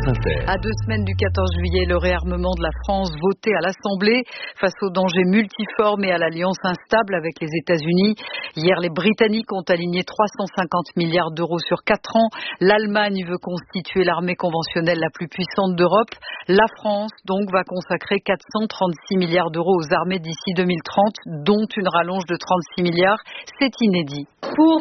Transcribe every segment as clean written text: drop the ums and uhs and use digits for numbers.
Inter. À 2 semaines du 14 juillet, le réarmement de la France voté à l'Assemblée face aux dangers multiformes et à l'alliance instable avec les États-Unis. Hier, les Britanniques ont aligné 350 milliards d'euros sur 4 ans. L'Allemagne veut constituer l'armée conventionnelle la plus puissante d'Europe. La France, donc, va consacrer 436 milliards d'euros aux armées d'ici 2030, dont une rallonge de 36 milliards. C'est inédit. Pour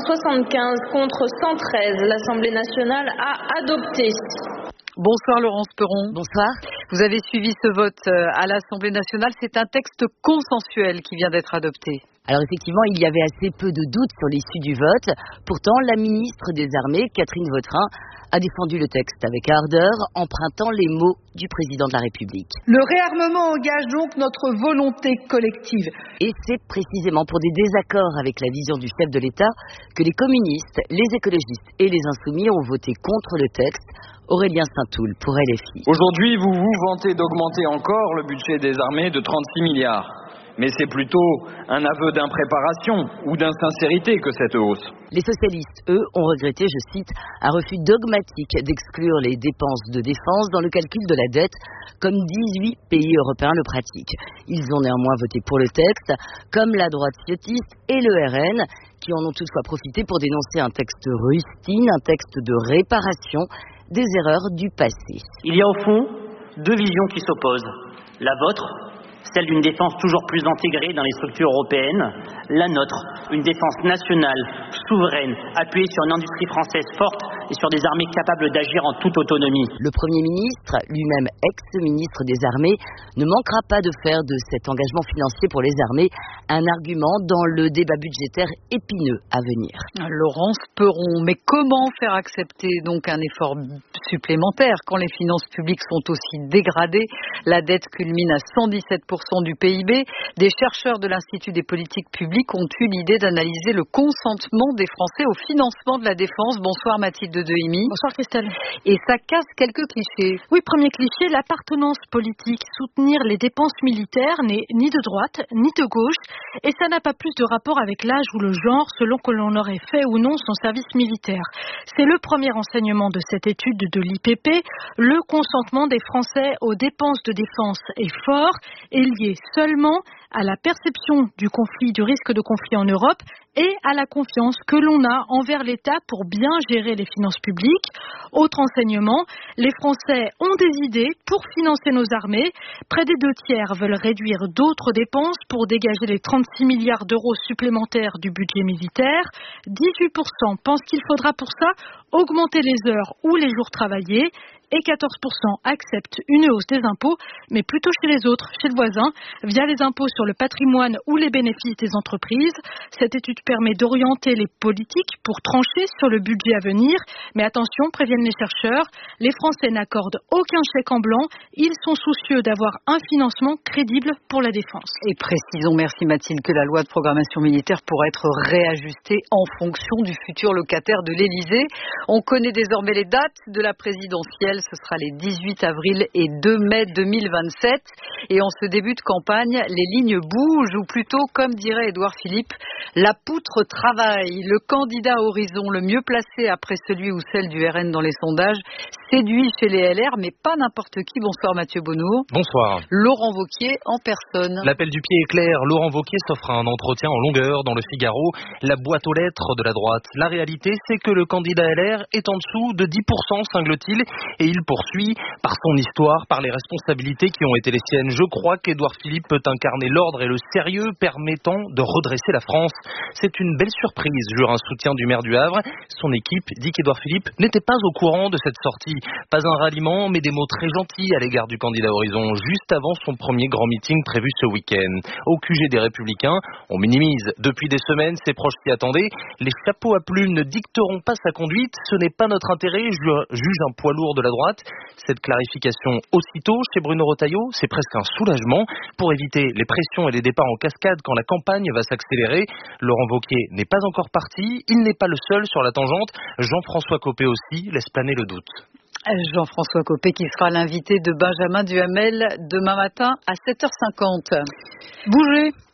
375 contre 113, l'Assemblée nationale a adopté. Bonsoir Laurence Perron. Bonsoir. Vous avez suivi ce vote à l'Assemblée nationale. C'est un texte consensuel qui vient d'être adopté. Alors effectivement, il y avait assez peu de doutes sur l'issue du vote. Pourtant, la ministre des Armées, Catherine Vautrin, a défendu le texte avec ardeur, empruntant les mots du président de la République. Le réarmement engage donc notre volonté collective. Et c'est précisément pour des désaccords avec la vision du chef de l'État que les communistes, les écologistes et les insoumis ont voté contre le texte. Aurélien Saint-Toul pour LFI. Aujourd'hui, vous vous vantez d'augmenter encore le budget des armées de 36 milliards. Mais c'est plutôt un aveu d'impréparation ou d'insincérité que cette hausse. Les socialistes, eux, ont regretté, je cite, un refus dogmatique d'exclure les dépenses de défense dans le calcul de la dette, comme 18 pays européens le pratiquent. Ils ont néanmoins voté pour le texte, comme la droite ciotiste et le RN, qui en ont toutefois profité pour dénoncer un texte rustine, un texte de réparation des erreurs du passé. Il y a au fond 2 visions qui s'opposent. La vôtre, celle d'une défense toujours plus intégrée dans les structures européennes. La nôtre, une défense nationale, souveraine, appuyée sur une industrie française forte et sur des armées capables d'agir en toute autonomie. Le Premier ministre, lui-même ex-ministre des Armées, ne manquera pas de faire de cet engagement financier pour les armées un argument dans le débat budgétaire épineux à venir. Laurence Perron, mais comment faire accepter donc un effort supplémentaire quand les finances publiques sont aussi dégradées? La dette culmine à 117% du PIB. Des chercheurs de l'Institut des politiques publiques ont eu l'idée d'analyser le consentement des Français au financement de la défense. Bonsoir Mathilde Dehimi. Bonsoir Christelle. Et ça casse quelques clichés. Oui, premier cliché, l'appartenance politique. Soutenir les dépenses militaires n'est ni de droite ni de gauche. Et ça n'a pas plus de rapport avec l'âge ou le genre selon que l'on aurait fait ou non son service militaire. C'est le premier enseignement de cette étude de l'IPP. Le consentement des Français aux dépenses de défense est fort et lié seulement à la perception du conflit, du risque de conflit en Europe et à la confiance que l'on a envers l'État pour bien gérer les finances publiques. Autre enseignement, les Français ont des idées pour financer nos armées. Près des 2/3 veulent réduire d'autres dépenses pour dégager les 36 milliards d'euros supplémentaires du budget militaire. 18% pensent qu'il faudra pour ça augmenter les heures ou les jours travaillés. Et 14% acceptent une hausse des impôts, mais plutôt chez les autres, chez le voisin, via les impôts sur le patrimoine ou les bénéfices des entreprises. Cette étude permet d'orienter les politiques pour trancher sur le budget à venir. Mais attention, préviennent les chercheurs, les Français n'accordent aucun chèque en blanc. Ils sont soucieux d'avoir un financement crédible pour la défense. Et précisons, merci Mathilde, que la loi de programmation militaire pourra être réajustée en fonction du futur locataire de l'Élysée. On connaît désormais les dates de la présidentielle. Ce sera les 18 avril et 2 mai 2027. Et en ce début de campagne, les lignes bougent, ou plutôt, comme dirait Édouard Philippe, la poutre travaille. Le candidat Horizon le mieux placé après celui ou celle du RN dans les sondages séduit chez les LR, mais pas n'importe qui. Bonsoir Mathieu Bonneau. Bonsoir. Laurent Wauquiez en personne. L'appel du pied est clair. Laurent Wauquiez s'offre un entretien en longueur dans le Figaro, la boîte aux lettres de la droite. La réalité, c'est que le candidat LR est en dessous de 10%, cingle-t-il, et il poursuit par son histoire, par les responsabilités qui ont été les siennes. Je crois qu'Édouard Philippe peut incarner l'ordre et le sérieux permettant de redresser la France. C'est une belle surprise, jure un soutien du maire du Havre. Son équipe dit qu'Édouard Philippe n'était pas au courant de cette sortie. Pas un ralliement, mais des mots très gentils à l'égard du candidat Horizon, juste avant son premier grand meeting prévu ce week-end. Au QG des Républicains, on minimise. Depuis des semaines, ses proches s'y attendaient. Les chapeaux à plumes ne dicteront pas sa conduite. Ce n'est pas notre intérêt, juge un poids lourd de la droite. Cette clarification aussitôt chez Bruno Retailleau, c'est presque un soulagement pour éviter les pressions et les départs en cascade quand la campagne va s'accélérer. Laurent Wauquiez n'est pas encore parti, il n'est pas le seul sur la tangente. Jean-François Copé aussi laisse planer le doute. Jean-François Copé qui sera l'invité de Benjamin Duhamel demain matin à 7h50. Bougez.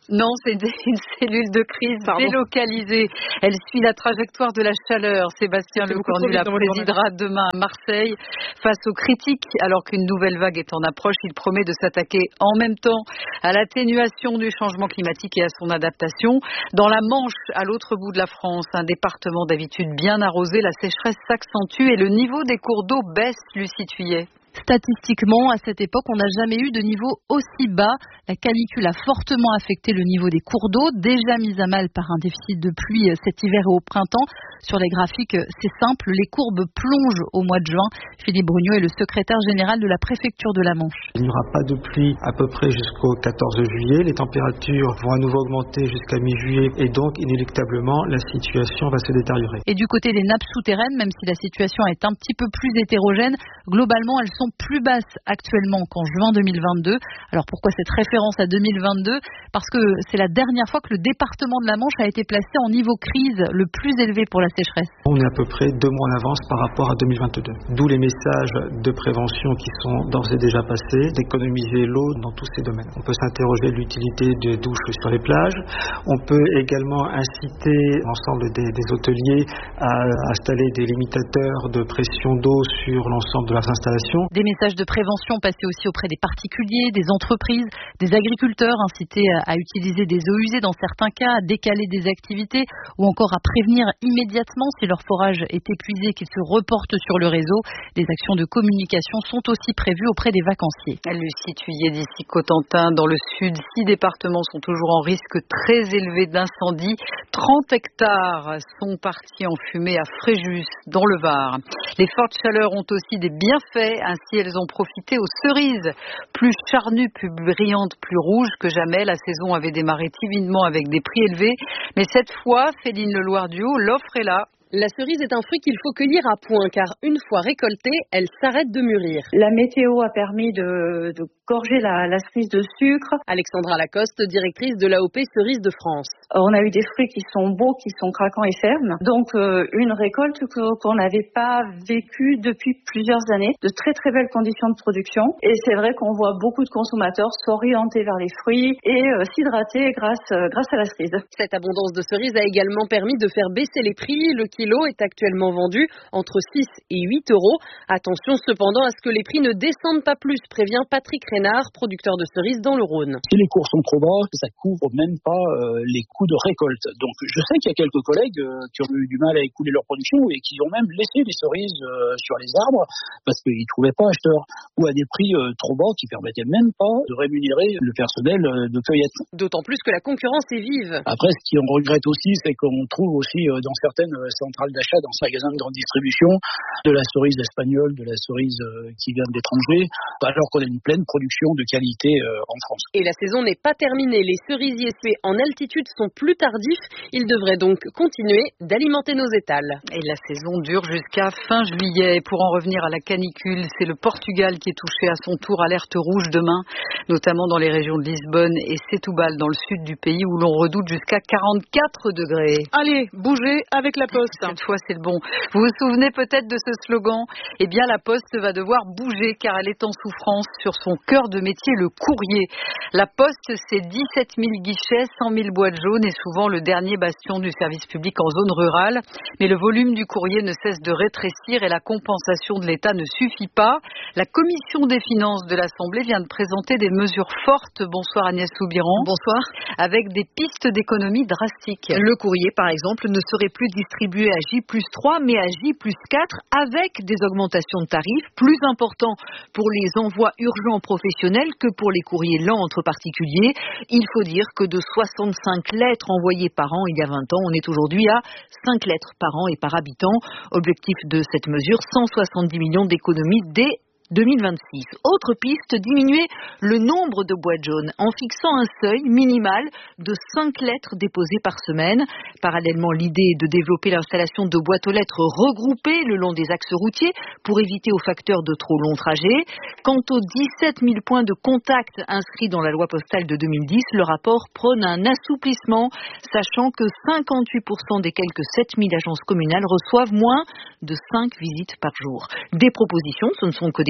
Non, c'est une cellule de crise délocalisée. Elle suit la trajectoire de la chaleur. Sébastien Lecornu la présidera demain à Marseille. Face aux critiques, alors qu'une nouvelle vague est en approche, il promet de s'attaquer en même temps à l'atténuation du changement climatique et à son adaptation. Dans la Manche, à l'autre bout de la France, un département d'habitude bien arrosé, la sécheresse s'accentue et le niveau des cours d'eau baisse, Lucie Thuillet. Statistiquement, à cette époque, on n'a jamais eu de niveau aussi bas. La canicule a fortement affecté le niveau des cours d'eau, déjà mis à mal par un déficit de pluie cet hiver et au printemps. Sur les graphiques, c'est simple, les courbes plongent au mois de juin. Philippe Brugnot est le secrétaire général de la préfecture de la Manche. Il n'y aura pas de pluie à peu près jusqu'au 14 juillet. Les températures vont à nouveau augmenter jusqu'à mi-juillet et donc, inéluctablement, la situation va se détériorer. Et du côté des nappes souterraines, même si la situation est un petit peu plus hétérogène, globalement, elles sont plus basses actuellement qu'en juin 2022. Alors pourquoi cette référence à 2022 ? Parce que c'est la dernière fois que le département de la Manche a été placé en niveau crise le plus élevé pour la sécheresse. On est à peu près 2 mois en avance par rapport à 2022. D'où les messages de prévention qui sont d'ores et déjà passés, d'économiser l'eau dans tous ces domaines. On peut s'interroger de l'utilité des douches sur les plages. On peut également inciter l'ensemble des hôteliers à installer des limitateurs de pression d'eau sur l'ensemble de leurs installations. Des messages de prévention passés aussi auprès des particuliers, des entreprises, des agriculteurs, incités à utiliser des eaux usées dans certains cas, à décaler des activités ou encore à prévenir immédiatement si leur forage est épuisé, qu'ils se reportent sur le réseau. Des actions de communication sont aussi prévues auprès des vacanciers. Lucie Thuillet d'ici Cotentin, dans le sud, 6 départements sont toujours en risque très élevé d'incendie. 30 hectares sont partis en fumée à Fréjus, dans le Var. Les fortes chaleurs ont aussi des bienfaits. Ainsi, elles ont profité aux cerises, plus charnues, plus brillantes, plus rouges que jamais. La saison avait démarré timidement avec des prix élevés. Mais cette fois, Féline Leloir-Duhaut, l'offre est là. La cerise est un fruit qu'il faut cueillir à point car une fois récoltée, elle s'arrête de mûrir. La météo a permis de gorger la cerise de sucre. Alexandra Lacoste, directrice de l'AOP Cerise de France. On a eu des fruits qui sont beaux, qui sont craquants et fermes. Donc une récolte qu'on n'avait pas vécue depuis plusieurs années. De très très belles conditions de production. Et c'est vrai qu'on voit beaucoup de consommateurs s'orienter vers les fruits et s'hydrater grâce à la cerise. Cette abondance de cerises a également permis de faire baisser les prix. Le kilo est actuellement vendu entre 6 et 8 euros. Attention cependant à ce que les prix ne descendent pas plus, prévient Patrick Reynard, producteur de cerises dans le Rhône. Si les cours sont trop bas, ça couvre même pas les coûts de récolte. Donc je sais qu'il y a quelques collègues qui ont eu du mal à écouler leur production et qui ont même laissé les cerises sur les arbres parce qu'ils ne trouvaient pas acheteurs ou à des prix trop bas qui permettaient même pas de rémunérer le personnel de cueillette. D'autant plus que la concurrence est vive. Après, ce qu'on regrette aussi, c'est qu'on trouve aussi dans certaines centrales d'achat, dans ces magasins de grande distribution, de la cerise espagnole, de la cerise qui vient de l'étranger, alors qu'on a une pleine production de qualité en France. Et la saison n'est pas terminée. Les cerisiers situés en altitude sont plus tardifs. Ils devraient donc continuer d'alimenter nos étals. Et la saison dure jusqu'à fin juillet. Pour en revenir à la canicule, c'est le Portugal qui est touché à son tour. Alerte rouge demain, notamment dans les régions de Lisbonne et Setúbal, dans le sud du pays, où l'on redoute jusqu'à 44 degrés. Allez, bougez avec la Poste. Cette fois, c'est le bon. Vous vous souvenez peut-être de ce slogan ? Eh bien, la Poste va devoir bouger car elle est en souffrance sur son cœur de métier, le courrier. La Poste, c'est 17 000 guichets, 100 000 boîtes jaunes et souvent le dernier bastion du service public en zone rurale. Mais le volume du courrier ne cesse de rétrécir et la compensation de l'État ne suffit pas. La Commission des finances de l'Assemblée vient de présenter des mesures fortes. Bonsoir Agnès Soubiran. Bonsoir. Avec des pistes d'économie drastiques. Le courrier, par exemple, ne serait plus distribué à J+3, mais à J+4, avec des augmentations de tarifs plus importants pour les envois urgents professionnels que pour les courriers lents entre particuliers. Il faut dire que de 65 lettres envoyées par an il y a 20 ans, on est aujourd'hui à 5 lettres par an et par habitant. Objectif de cette mesure, 170 millions d'économies dès 2026. Autre piste, diminuer le nombre de boîtes jaunes en fixant un seuil minimal de 5 lettres déposées par semaine. Parallèlement, l'idée est de développer l'installation de boîtes aux lettres regroupées le long des axes routiers pour éviter aux facteurs de trop longs trajets. Quant aux 17 000 points de contact inscrits dans la loi postale de 2010, le rapport prône un assouplissement, sachant que 58% des quelques 7 000 agences communales reçoivent moins de 5 visites par jour. Des propositions, ce ne sont que des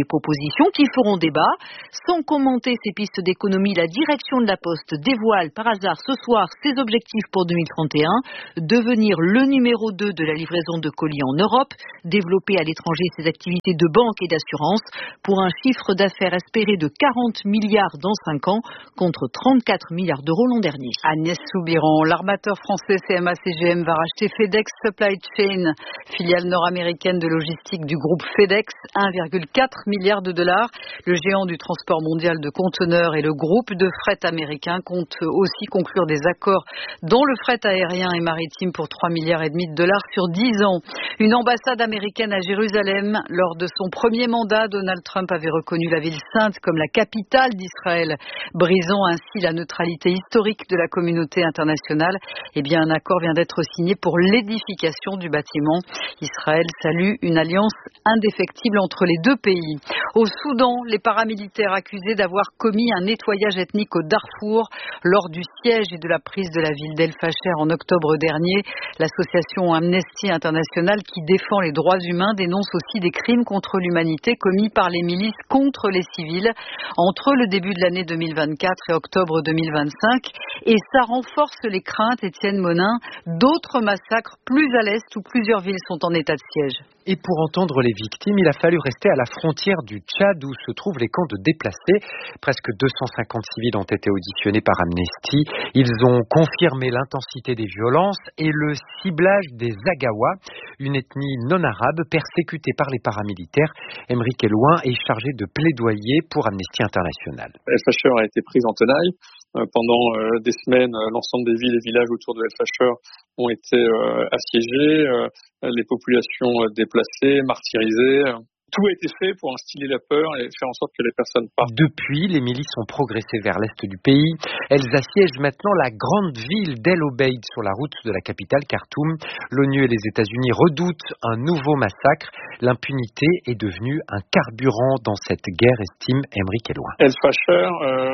des propositions qui feront débat. Sans commenter ces pistes d'économie, la direction de la Poste dévoile par hasard ce soir ses objectifs pour 2031, devenir le numéro 2 de la livraison de colis en Europe, développer à l'étranger ses activités de banque et d'assurance pour un chiffre d'affaires espéré de 40 milliards dans 5 ans contre 34 milliards d'euros l'an dernier. Agnès Soubiran, l'armateur français CMA-CGM va racheter FedEx Supply Chain, filiale nord-américaine de logistique du groupe FedEx, 1,4 milliard de dollars. Le géant du transport mondial de conteneurs et le groupe de fret américain comptent aussi conclure des accords dans le fret aérien et maritime pour 3,5 milliards de dollars sur 10 ans. Une ambassade américaine à Jérusalem. Lors de son premier mandat, Donald Trump avait reconnu la ville sainte comme la capitale d'Israël, brisant ainsi la neutralité historique de la communauté internationale. Un accord vient d'être signé pour l'édification du bâtiment. Israël salue une alliance indéfectible entre les deux pays. Au Soudan, les paramilitaires accusés d'avoir commis un nettoyage ethnique au Darfour lors du siège et de la prise de la ville d'El Fasher en octobre dernier. L'association Amnesty International, qui défend les droits humains, dénonce aussi des crimes contre l'humanité commis par les milices contre les civils entre le début de l'année 2024 et octobre 2025. Et ça renforce les craintes, Étienne Monin, d'autres massacres plus à l'est où plusieurs villes sont en état de siège. Et pour entendre les victimes, il a fallu rester à la frontière du Tchad où se trouvent les camps de déplacés. Presque 250 civils ont été auditionnés par Amnesty. Ils ont confirmé l'intensité des violences et le ciblage des Agawa, une ethnie non arabe persécutée par les paramilitaires. Émeric Elouin est chargé de plaidoyer pour Amnesty International. El Fasher a été prise en tenaille. Pendant des semaines, l'ensemble des villes et villages autour de El Fasher ont été assiégés, les populations déplacées, martyrisées. Tout a été fait pour instiller la peur et faire en sorte que les personnes partent. Depuis, les milices ont progressé vers l'est du pays. Elles assiègent maintenant la grande ville d'El Obeid sur la route de la capitale Khartoum. L'ONU et les États-Unis redoutent un nouveau massacre. L'impunité est devenue un carburant dans cette guerre, estime Émeric Elouin. El Fasher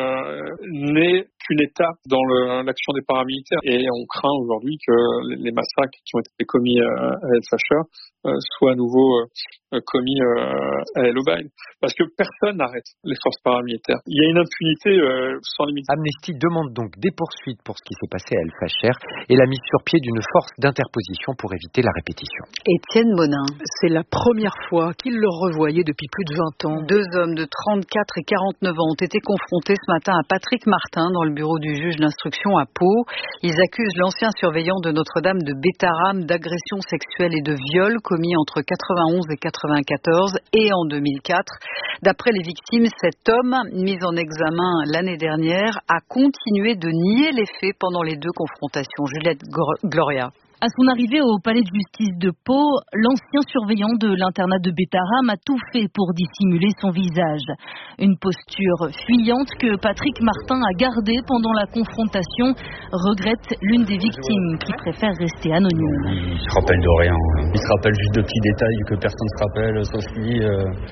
n'est qu'une étape dans l'action des paramilitaires et on craint aujourd'hui que les massacres qui ont été commis à El Fasher soient à nouveau commis à El Obeid, parce que personne n'arrête les forces paramilitaires. Il y a une impunité sans limite. Amnesty demande donc des poursuites pour ce qui s'est passé à El Fasher et la mise sur pied d'une force d'interposition pour éviter la répétition. Étienne Monin. C'est la première fois qu'il le revoyait depuis plus de 20 ans. 2 hommes de 34 et 49 ans ont été confrontés ce matin à Patrick Martin dans le bureau du juge d'instruction à Pau. Ils accusent l'ancien surveillant de Notre-Dame de Bétarame d'agression sexuelle et de viol commis entre 91 et 94 et en 2004. D'après les victimes, cet homme, mis en examen l'année dernière, a continué de nier les faits pendant les 2 confrontations. Juliette Gloria. À son arrivée au palais de justice de Pau, l'ancien surveillant de l'internat de Bétarame a tout fait pour dissimuler son visage. Une posture fuyante que Patrick Martin a gardée pendant la confrontation, regrette l'une des victimes qui préfère rester anonyme. Il se rappelle de rien. Il se rappelle juste de petits détails que personne ne se rappelle, sauf lui.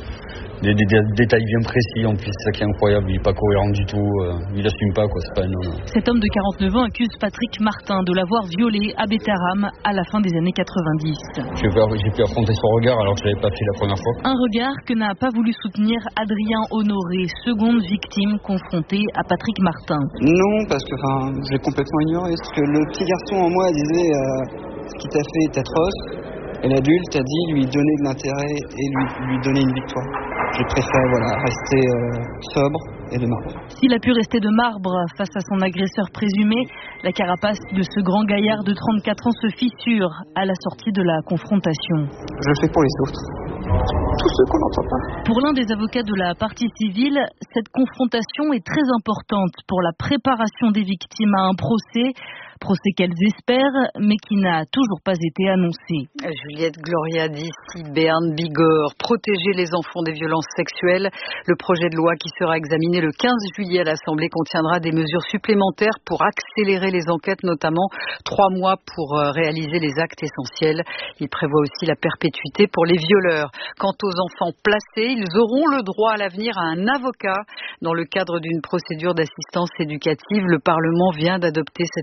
Des détails bien précis en plus, c'est ça qui est incroyable, il n'est pas cohérent du tout, il assume pas quoi, c'est pas un... Cet homme de 49 ans accuse Patrick Martin de l'avoir violé à Bétarame à la fin des années 90. J'ai pu affronter son regard alors que je l'avais pas fait la première fois. Un regard que n'a pas voulu soutenir Adrien Honoré, seconde victime confrontée à Patrick Martin. Non, parce que je l'ai complètement ignoré, parce que le petit garçon en moi disait ce qu'il t'a fait est atroce, et l'adulte a dit lui donner de l'intérêt et lui donner une victoire. Je préfère rester sobre et de marbre. S'il a pu rester de marbre face à son agresseur présumé, la carapace de ce grand gaillard de 34 ans se fissure à la sortie de la confrontation. Je le fais pour les autres. Tous ceux qu'on n'entend pas. Pour l'un des avocats de la partie civile, cette confrontation est très importante pour la préparation des victimes à un procès qu'elles espèrent, mais qui n'a toujours pas été annoncé. Juliette Gloria d'ici Béarn Bigorre. Protéger les enfants des violences sexuelles. Le projet de loi qui sera examiné le 15 juillet à l'Assemblée contiendra des mesures supplémentaires pour accélérer les enquêtes, notamment 3 mois pour réaliser les actes essentiels. Il prévoit aussi la perpétuité pour les violeurs. Quant aux enfants placés, ils auront le droit à l'avenir à un avocat dans le cadre d'une procédure d'assistance éducative. Le Parlement vient d'adopter cette mesure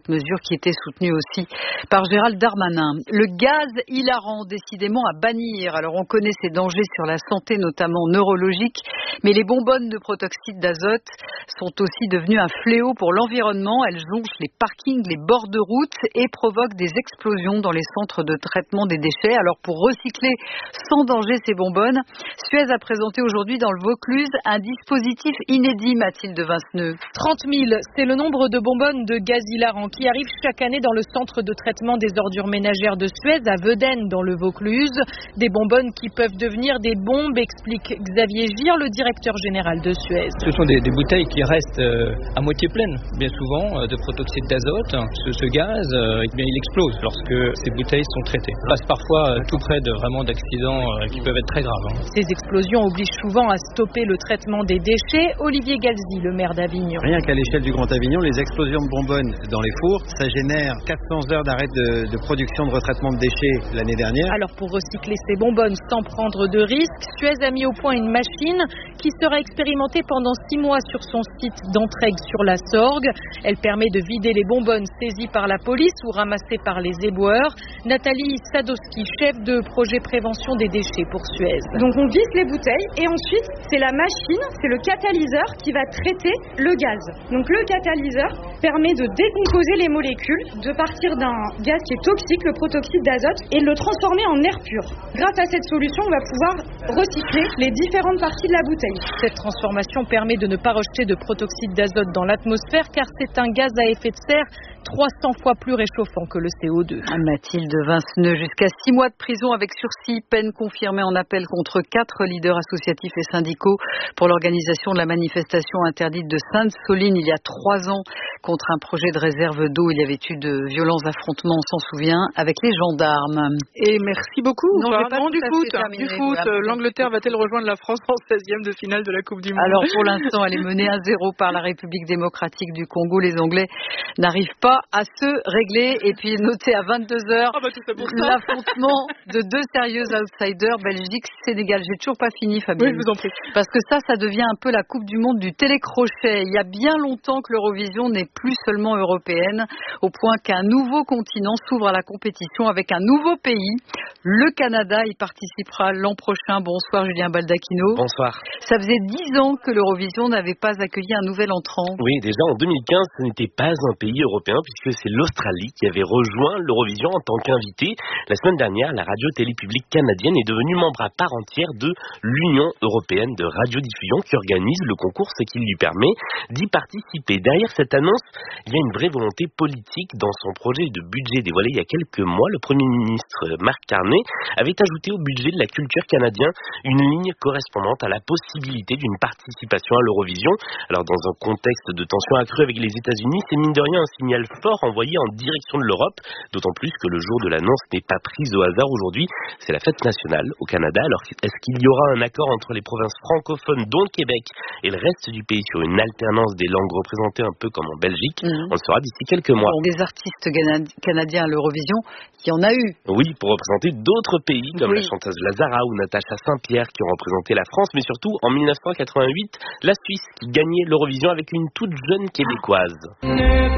qui était soutenu aussi par Gérald Darmanin. Le gaz hilarant, décidément à bannir. Alors on connaît ses dangers sur la santé, notamment neurologique, mais les bonbonnes de protoxyde d'azote sont aussi devenues un fléau pour l'environnement. Elles jonchent les parkings, les bords de route et provoquent des explosions dans les centres de traitement des déchets. Alors pour recycler sans danger ces bonbonnes, Suez a présenté aujourd'hui dans le Vaucluse un dispositif inédit, Mathilde Vinceneux. 30 000, c'est le nombre de bonbonnes de gaz hilarant qui arrivent chaque année dans le centre de traitement des ordures ménagères de Suez à Vedène dans le Vaucluse. Des bonbonnes qui peuvent devenir des bombes, explique Xavier Gir, le directeur général de Suez. Ce sont des bouteilles qui restent à moitié pleines, bien souvent, de protoxyde d'azote. Ce gaz, il explose lorsque ces bouteilles sont traitées. On passe parfois tout près d'accidents qui peuvent être très graves. Ces explosions obligent souvent à stopper le traitement des déchets. Olivier Galzi, le maire d'Avignon. Rien qu'à l'échelle du Grand Avignon, les explosions de bonbonnes dans les fours, ça génère 400 heures d'arrêt de production de retraitement de déchets l'année dernière. Alors pour recycler ces bonbonnes sans prendre de risques, Suez a mis au point une machine qui sera expérimentée pendant 6 mois sur son site d'Entraigues sur la Sorgue. Elle permet de vider les bonbonnes saisies par la police ou ramassées par les éboueurs. Nathalie Sadowski, chef de projet prévention des déchets pour Suez. Donc on visse les bouteilles et ensuite c'est la machine, c'est le catalyseur qui va traiter le gaz. Donc le catalyseur permet de décomposer les molécules, de partir d'un gaz qui est toxique, le protoxyde d'azote, et de le transformer en air pur. Grâce à cette solution, on va pouvoir recycler les différentes parties de la bouteille. Cette transformation permet de ne pas rejeter de protoxyde d'azote dans l'atmosphère car c'est un gaz à effet de serre 300 fois plus réchauffant que le CO2. Mathilde Vinceneux, jusqu'à 6 mois de prison avec sursis, peine confirmée en appel contre 4 leaders associatifs et syndicaux pour l'organisation de la manifestation interdite de Sainte-Soline il y a 3 ans contre un projet de réserve d'eau. Il y avait eu de violents affrontements, on s'en souvient, avec les gendarmes. Et merci beaucoup. Non, du foot. L'Angleterre va-t-elle rejoindre la France en 16e de finale de la Coupe du Monde? Alors pour l'instant, elle est menée 1-0 par la République démocratique du Congo. Les Anglais n'arrivent pas à se régler. Et puis notez à 22h l'affrontement de 2 sérieux outsiders, Belgique-Sénégal. J'ai toujours pas fini, Fabien. Oui, je vous en prie. Parce que ça devient un peu la Coupe du Monde du télécrochet. Il y a bien longtemps que l'Eurovision n'est plus seulement européenne, au point qu'un nouveau continent s'ouvre à la compétition avec un nouveau pays, le Canada. Il participera l'an prochain. Bonsoir Julien Baldacchino. Bonsoir. Ça faisait 10 ans que l'Eurovision n'avait pas accueilli un nouvel entrant. Oui, déjà en 2015, ce n'était pas un pays européen puisque c'est l'Australie qui avait rejoint l'Eurovision en tant qu'invité. La semaine dernière, la radio-télé publique canadienne est devenue membre à part entière de l'Union européenne de radiodiffusion qui organise le concours, ce qui lui permet d'y participer. Derrière cette annonce, il y a une vraie volonté politique. Dans son projet de budget dévoilé il y a quelques mois, le Premier ministre Mark Carney avait ajouté au budget de la culture canadien une ligne correspondante à la possibilité d'une participation à l'Eurovision. Alors dans un contexte de tension accrue avec les États-Unis, c'est mine de rien un signal fort envoyé en direction de l'Europe, d'autant plus que le jour de l'annonce n'est pas prise au hasard aujourd'hui. C'est la fête nationale au Canada. Alors est-ce qu'il y aura un accord entre les provinces francophones, dont le Québec, et le reste du pays sur une alternance des langues représentées un peu comme en Belgique? On le saura d'ici quelques mois. Bon, des artistes canadiens à l'Eurovision, il y en a eu. Oui, pour représenter d'autres pays comme la chanteuse Lazara ou Natacha Saint-Pierre qui ont représenté la France, mais surtout en 1988, la Suisse qui gagnait l'Eurovision avec une toute jeune Québécoise. Oh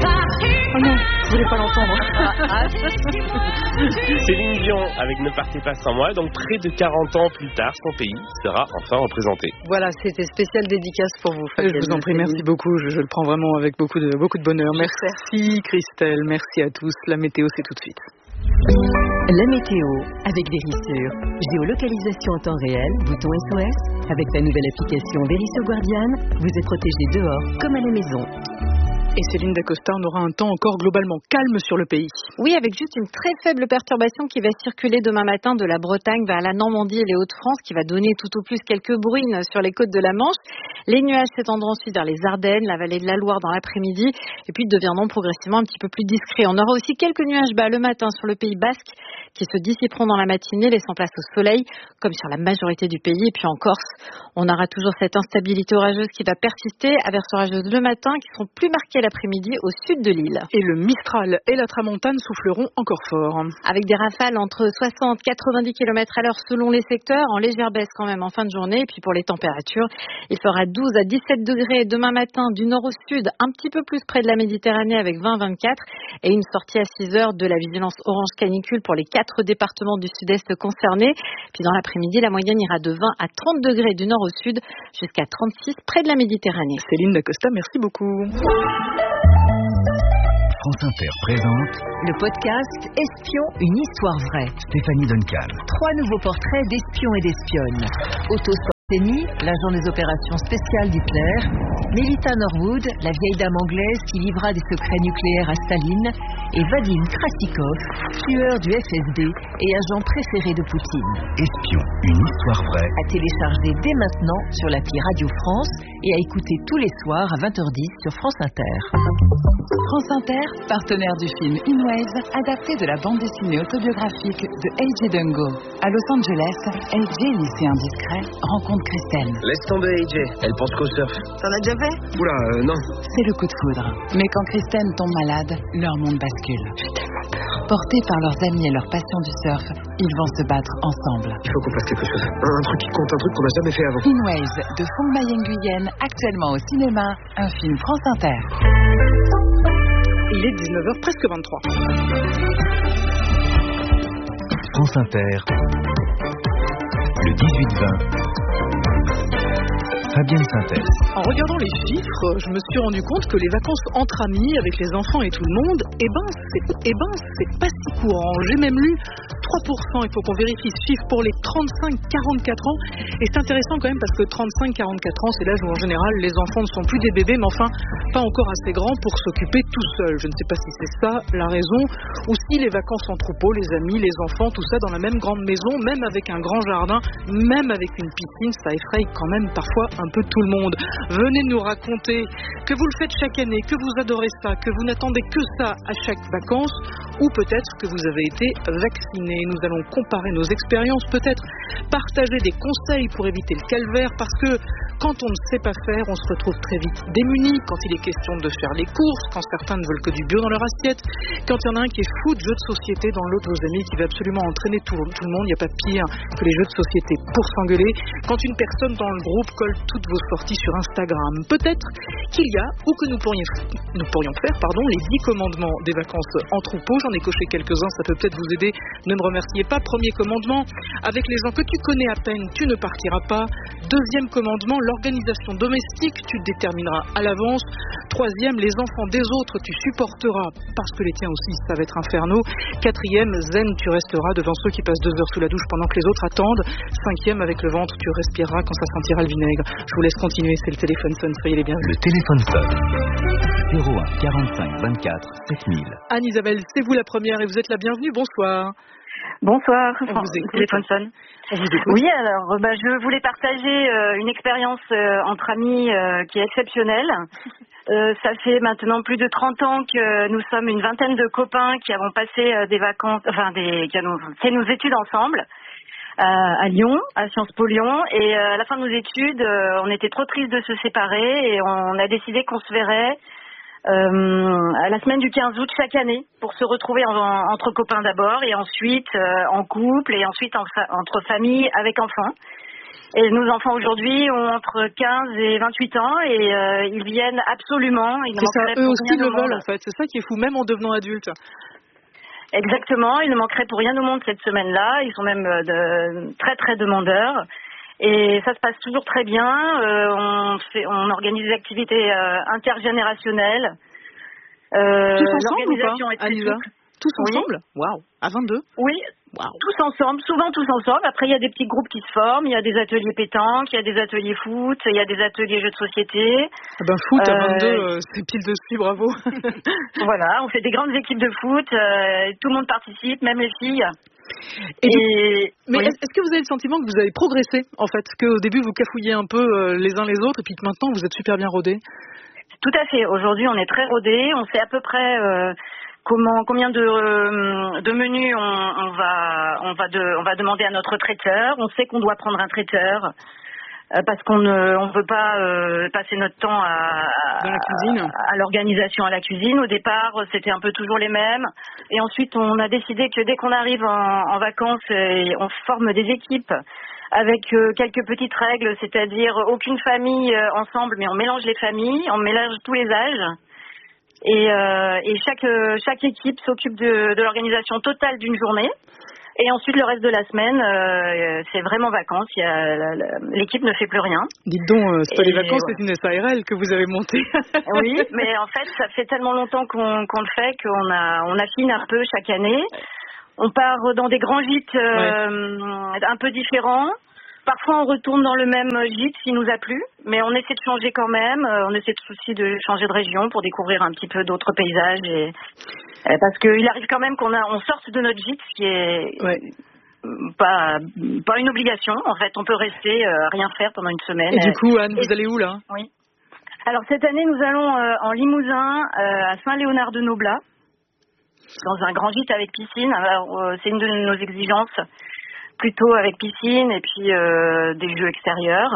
non, je voulais pas l'entendre. Céline Dion avec Ne partez pas sans moi, donc près de 40 ans plus tard, son pays sera enfin représenté. Voilà, c'était spécial dédicace pour vous, Fabienne. Je vous en prie, merci beaucoup, je le prends vraiment avec beaucoup de bonheur. Merci Christelle, merci à tous. La météo, c'est tout de suite. La météo avec Verisure. Géolocalisation en temps réel, bouton SOS. Avec la nouvelle application Verisure Guardian, vous êtes protégé dehors comme à la maison. Et Céline Dacosta, on aura un temps encore globalement calme sur le pays. Oui, avec juste une très faible perturbation qui va circuler demain matin de la Bretagne vers la Normandie et les Hauts-de-France, qui va donner tout au plus quelques bruines sur les côtes de la Manche. Les nuages s'étendront ensuite vers les Ardennes, la vallée de la Loire dans l'après-midi, et puis deviendront progressivement un petit peu plus discrets. On aura aussi quelques nuages bas le matin sur le Pays Basque, qui se dissiperont dans la matinée, laissant place au soleil, comme sur la majorité du pays. Et puis en Corse, on aura toujours cette instabilité orageuse qui va persister, averses orageuses le matin, qui seront plus marquées l'après-midi au sud de l'île. Et le Mistral et la Tramontane souffleront encore fort. Avec des rafales entre 60 et 90 km à l'heure selon les secteurs, en légère baisse quand même en fin de journée. Et puis pour les températures, il fera 12 12 à 17 degrés demain matin du nord au sud, un petit peu plus près de la Méditerranée avec 20-24 et une sortie à 6 heures de la vigilance orange canicule pour les 4 départements du sud-est concernés. Puis dans l'après-midi, la moyenne ira de 20 à 30 degrés du nord au sud jusqu'à 36 près de la Méditerranée. Céline Dacosta, merci beaucoup. France Inter présente le podcast Espion, une histoire vraie. Stéphanie Duncan. 3 nouveaux portraits d'espions et d'espionnes. Otto Skorzeny, l'agent des opérations spéciales d'Hitler. Melita Norwood, la vieille dame anglaise qui livra des secrets nucléaires à Staline. Et Vadim Krasikov, tueur du FSB et agent préféré de Poutine. Espion, une histoire vraie. À télécharger dès maintenant sur l'appli Radio France et à écouter tous les soirs à 20h10 sur France Inter. France Inter, partenaire du film In Waves, adapté de la bande dessinée autobiographique de A.J. Dungo. À Los Angeles, A.J., lycéen discret, rencontre Christelle. Laisse tomber A.J., elle pense qu'au surf. T'en as déjà fait? Oula, non. C'est le coup de foudre. Mais quand Christelle tombe malade, leur monde bascule. J'ai tellement peur. Portés par leurs amis et leur passion du surf, ils vont se battre ensemble. Il faut qu'on fasse quelque chose. Un truc qui compte, un truc qu'on n'a jamais fait avant. In Waves de Fong Mayen-Nguyen, actuellement au cinéma, un film France Inter. Il est 19h, presque 23. France Inter, le 18-20. Fabienne Synthèse. En regardant les chiffres, je me suis rendu compte que les vacances entre amis, avec les enfants et tout le monde, c'est pas si courant. J'ai même lu 3%, il faut qu'on vérifie ce chiffre pour les 35-44 ans. Et c'est intéressant quand même parce que 35-44 ans, c'est l'âge où en général les enfants ne sont plus des bébés, mais enfin pas encore assez grands pour s'occuper tout seuls. Je ne sais pas si c'est ça la raison, ou si les vacances en troupeau, les amis, les enfants, tout ça dans la même grande maison, même avec un grand jardin, même avec une piscine, ça effraie quand même parfois un peu tout le monde. Venez nous raconter que vous le faites chaque année, que vous adorez ça, que vous n'attendez que ça à chaque vacances, ou peut-être que vous avez été vacciné. Nous allons comparer nos expériences, peut-être partager des conseils pour éviter le calvaire, parce que quand on ne sait pas faire, on se retrouve très vite démuni, quand il est question de faire les courses, quand certains ne veulent que du bio dans leur assiette, quand il y en a un qui est fou de jeux de société dans l'autre, vos amis, qui va absolument entraîner tout le monde, il n'y a pas pire que les jeux de société pour s'engueuler, quand une personne dans le groupe colle toutes vos sorties sur Instagram. Peut-être qu'il y a, ou que nous pourrions faire, les 10 commandements des vacances en troupeau. J'en ai coché quelques-uns, ça peut peut-être vous aider. Ne me remerciez pas. Premier commandement, avec les gens que tu connais à peine, tu ne partiras pas. Deuxième commandement, l'organisation domestique, tu le détermineras à l'avance. Troisième, les enfants des autres, tu supporteras, parce que les tiens aussi, ça va être infernaux. Quatrième, zen, tu resteras devant ceux qui passent 2 heures sous la douche pendant que les autres attendent. Cinquième, avec le ventre, tu respireras quand ça sentira le vinaigre. Je vous laisse continuer, c'est le téléphone sonne, soyez les bienvenus. Le téléphone sonne. 01 45 24 7000. Anne-Isabelle, c'est vous la première et vous êtes la bienvenue. Bonsoir. Bonsoir, le téléphone sonne. Oui, alors je voulais partager une expérience entre amis qui est exceptionnelle. Ça fait maintenant plus de 30 ans que nous sommes une vingtaine de copains qui avons passé des vacances, qui avons fait nos études ensemble. À Lyon, à Sciences Po Lyon, et à la fin de nos études, on était trop tristes de se séparer et on a décidé qu'on se verrait à la semaine du 15 août chaque année pour se retrouver entre copains d'abord et ensuite en couple et ensuite entre familles avec enfants. Et nos enfants aujourd'hui ont entre 15 et 28 ans et ils viennent absolument. C'est ça, eux aussi le veulent en fait, c'est ça qui est fou, même en devenant adultes. Exactement, il ne manquerait pour rien au monde cette semaine-là, ils sont même très très demandeurs et ça se passe toujours très bien, on organise des activités intergénérationnelles. Tous ensemble ou pas, Anissa? Tous ensemble? Oui. Waouh, à 22? Oui, wow. Tous ensemble, souvent tous ensemble. Après, il y a des petits groupes qui se forment, il y a des ateliers pétanque, il y a des ateliers foot, il y a des ateliers jeux de société. Foot à 22, c'est pile dessus, bravo. Voilà, on fait des grandes équipes de foot, tout le monde participe, même les filles. Mais est-ce que vous avez le sentiment que vous avez progressé, en fait, qu'au début vous cafouilliez un peu les uns les autres et puis que maintenant vous êtes super bien rodés? Tout à fait, aujourd'hui on est très rodés, on sait à peu près... combien de menus on va demander à notre traiteur. On sait qu'on doit prendre un traiteur parce qu'on ne veut pas passer notre temps dans la cuisine, à l'organisation, à la cuisine. Au départ, c'était un peu toujours les mêmes. Et ensuite, on a décidé que dès qu'on arrive en vacances, on forme des équipes avec quelques petites règles, c'est-à-dire aucune famille ensemble, mais on mélange les familles, on mélange tous les âges. Et chaque équipe s'occupe de l'organisation totale d'une journée. Et ensuite, le reste de la semaine, c'est vraiment vacances. L'équipe ne fait plus rien. Dites donc, c'est pas des vacances, c'est une SARL que vous avez montée. Oui, mais en fait, ça fait tellement longtemps qu'on le fait qu'on affine un peu chaque année. On part dans des grands gîtes un peu différents. Parfois, on retourne dans le même gîte s'il nous a plu, mais on essaie de changer quand même. On essaie aussi de changer de région pour découvrir un petit peu d'autres paysages. Parce qu'il arrive quand même qu'on sorte de notre gîte, ce qui est pas une obligation. En fait, on peut rester rien faire pendant une semaine. Et du coup, Anne, vous allez où là? Oui. Alors cette année, nous allons en Limousin, à Saint-Léonard-de-Noblat, dans un grand gîte avec piscine. Alors, c'est une de nos exigences. Plutôt avec piscine et puis des jeux extérieurs.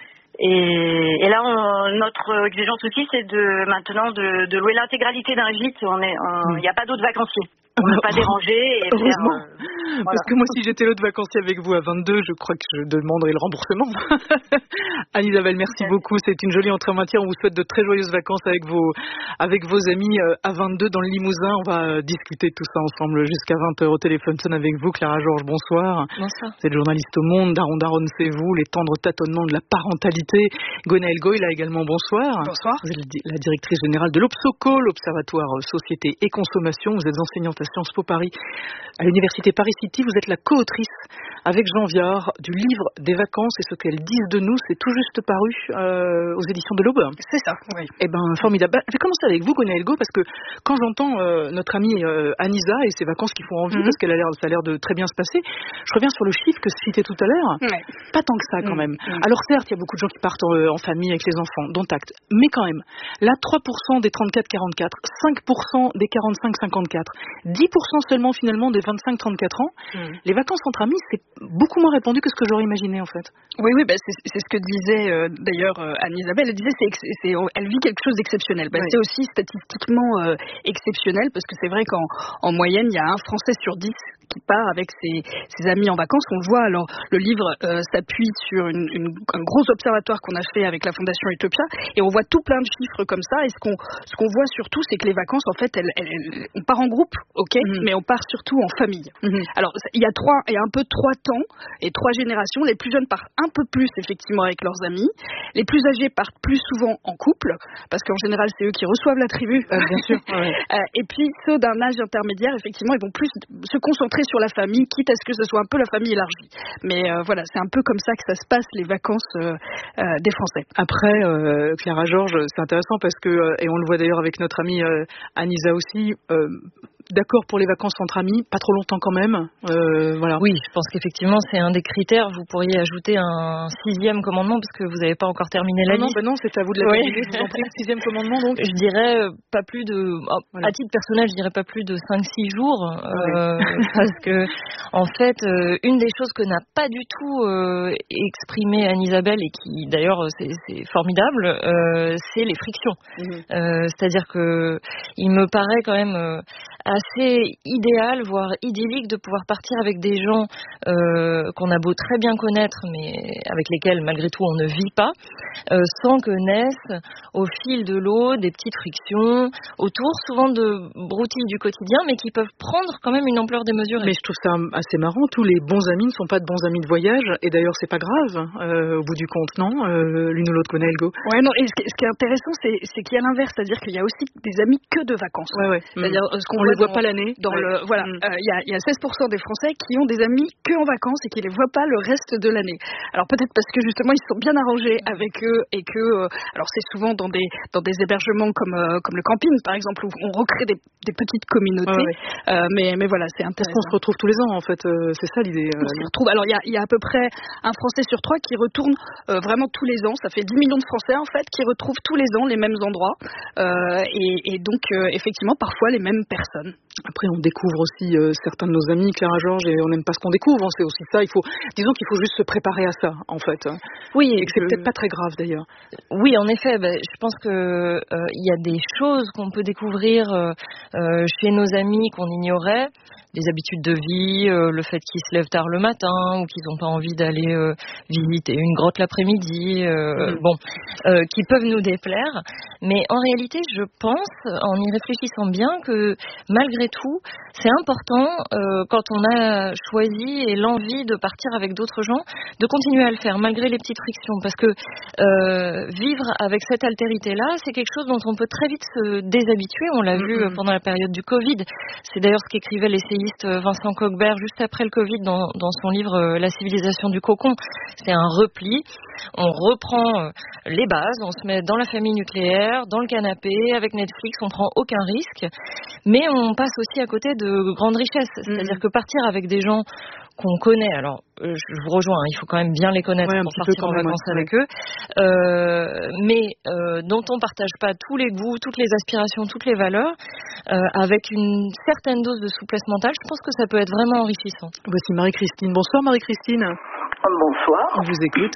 Et là, notre exigence aussi, c'est maintenant de louer l'intégralité d'un gîte. Il n'y a pas d'autres vacanciers. On ne peut pas déranger. Heureusement. Parce que moi, si j'étais l'autre vacancier avec vous à 22, je crois que je demanderais le remboursement. Anne-Isabelle, merci beaucoup. C'est une jolie entrée en matière. On vous souhaite de très joyeuses vacances avec vos amis à 22 dans le Limousin. On va discuter de tout ça ensemble jusqu'à 20h au téléphone. Sonne avec vous, Clara Georges, bonsoir. Bonsoir. Vous êtes journaliste au Monde. Daron, c'est vous. Les tendres tâtonnements de la parentalité. Gwenaëlle Goy, là également, bonsoir. Bonsoir. Vous êtes la directrice générale de l'Obsoco, l'Observatoire Société et Consommation. Vous êtes enseignante à Sciences Po Paris, à l'Université Paris-City. Vous êtes la co-autrice avec Jean Viard du livre des vacances et ce qu'elles disent de nous. C'est tout juste paru aux éditions de l'Aube. C'est ça, oui. Eh ben, formidable. Je vais commencer avec vous, Gwenaëlle Goy, parce que quand j'entends notre amie Anissa et ses vacances qui font envie, parce qu'elle ça a l'air de très bien se passer, je reviens sur le chiffre que je citais tout à l'heure. Pas tant que ça, quand même. Alors certes, il y a beaucoup de gens qui partent en famille avec les enfants, dont acte. Mais quand même, là, 3% des 34-44, 5% des 45-54, 10% seulement finalement des 25-34 ans, les vacances entre amis, c'est beaucoup moins répandu que ce que j'aurais imaginé en fait. Oui, c'est ce que disait d'ailleurs Anne-Isabelle. Elle disait elle vit quelque chose d'exceptionnel. C'est aussi statistiquement exceptionnel parce que c'est vrai qu'en moyenne, il y a un Français sur 10 qui part avec ses amis en vacances. On le voit, alors le livre s'appuie sur un gros observatoire qu'on a fait avec la Fondation Utopia et on voit tout plein de chiffres comme ça. Et ce qu'on voit surtout, c'est que les vacances, en fait, on part en groupe, mais on part surtout en famille. Alors, il y a un peu 3 temps et 3 générations. Les plus jeunes partent un peu plus, effectivement, avec leurs amis. Les plus âgés partent plus souvent en couple, parce qu'en général, c'est eux qui reçoivent la tribu. Bien sûr. Et puis, ceux d'un âge intermédiaire, effectivement, ils vont plus se concentrer sur la famille, quitte à ce que ce soit un peu la famille élargie. Mais voilà, c'est un peu comme ça que ça se passe, les vacances des Français. Après, Clara Georges, c'est intéressant parce que, et on le voit d'ailleurs avec notre amie Anissa aussi, d'accord pour les vacances entre amis, pas trop longtemps quand même. Voilà. Oui, je pense qu'effectivement c'est un des critères. Vous pourriez ajouter un 6e commandement parce que vous n'avez pas encore terminé la liste. Non, c'est à vous de la terminer. Je vous en prie, le 6e commandement donc. Je dirais pas plus de, à titre personnel, je dirais pas plus de 5-6 jours parce que en fait, une des choses que n'a pas du tout exprimé Anne-Isabelle et qui d'ailleurs c'est formidable, c'est les frictions. C'est-à-dire que il me paraît quand même assez idéal, voire idyllique de pouvoir partir avec des gens qu'on a beau très bien connaître, mais avec lesquels malgré tout on ne vit pas, sans que naissent au fil de l'eau des petites frictions autour, souvent de broutilles du quotidien, mais qui peuvent prendre quand même une ampleur démesurée. Mais je trouve ça assez marrant, tous les bons amis ne sont pas de bons amis de voyage, et d'ailleurs c'est pas grave au bout du compte, non l'une ou l'autre, Gwenaëlle Goy. Ouais, non, et ce qui est intéressant, c'est qu'il y a l'inverse, c'est-à-dire qu'il y a aussi des amis que de vacances. C'est-à-dire ce qu'on les voit pas l'année. Il y a 16% des Français qui ont des amis que en vacances et qui les voient pas le reste de l'année. Alors peut-être parce que justement ils sont bien arrangés avec eux et que alors c'est souvent dans des hébergements comme le camping par exemple où on recrée des petites communautés. Mais voilà, c'est intéressant. Parce qu'on se retrouve tous les ans en fait, c'est ça l'idée. On se retrouve. Alors il y a à peu près un Français sur 3 qui retourne vraiment tous les ans. Ça fait 10 millions de Français en fait qui retrouvent tous les ans les mêmes endroits et donc effectivement parfois les mêmes personnes. Après, on découvre aussi certains de nos amis, Clara Georges, et on n'aime pas ce qu'on découvre. C'est aussi ça. Disons qu'il faut juste se préparer à ça, en fait. Oui, et que c'est peut-être pas très grave, d'ailleurs. Oui, en effet. Je pense que il y a des choses qu'on peut découvrir chez nos amis qu'on ignorait. des habitudes de vie, le fait qu'ils se lèvent tard le matin ou qu'ils n'ont pas envie d'aller visiter une grotte l'après-midi, qui peuvent nous déplaire. Mais en réalité, je pense, en y réfléchissant bien, que malgré tout, c'est important, quand on a choisi et l'envie de partir avec d'autres gens, de continuer à le faire, malgré les petites frictions. Parce que vivre avec cette altérité-là, c'est quelque chose dont on peut très vite se déshabituer. On l'a vu pendant la période du Covid. C'est d'ailleurs ce qu'écrivait l'essayiste Vincent Kochberg juste après le Covid dans son livre La civilisation du cocon. C'est un repli. On reprend les bases, on se met dans la famille nucléaire, dans le canapé, avec Netflix, on prend aucun risque. Mais on passe aussi à côté de grandes richesses. C'est-à-dire que partir avec des gens qu'on connaît, alors je vous rejoins, il faut quand même bien les connaître pour partir en vacances avec eux, mais dont on partage pas tous les goûts, toutes les aspirations, toutes les valeurs, avec une certaine dose de souplesse mentale, je pense que ça peut être vraiment enrichissant. Voici Marie-Christine. Bonsoir Marie-Christine. Bonsoir. On vous écoute.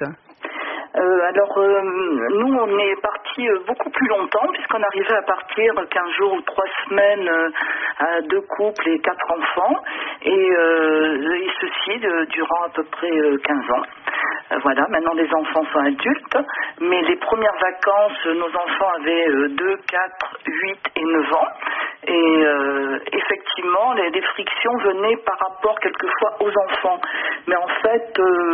Nous, on est partis beaucoup plus longtemps, puisqu'on arrivait à partir 15 jours ou 3 semaines à 2 couples et 4 enfants, et ceci durant à peu près 15 ans. Voilà, maintenant les enfants sont adultes, mais les premières vacances, nos enfants avaient 2, 4, 8 et 9 ans, et effectivement, les frictions venaient par rapport quelquefois aux enfants. Mais en fait,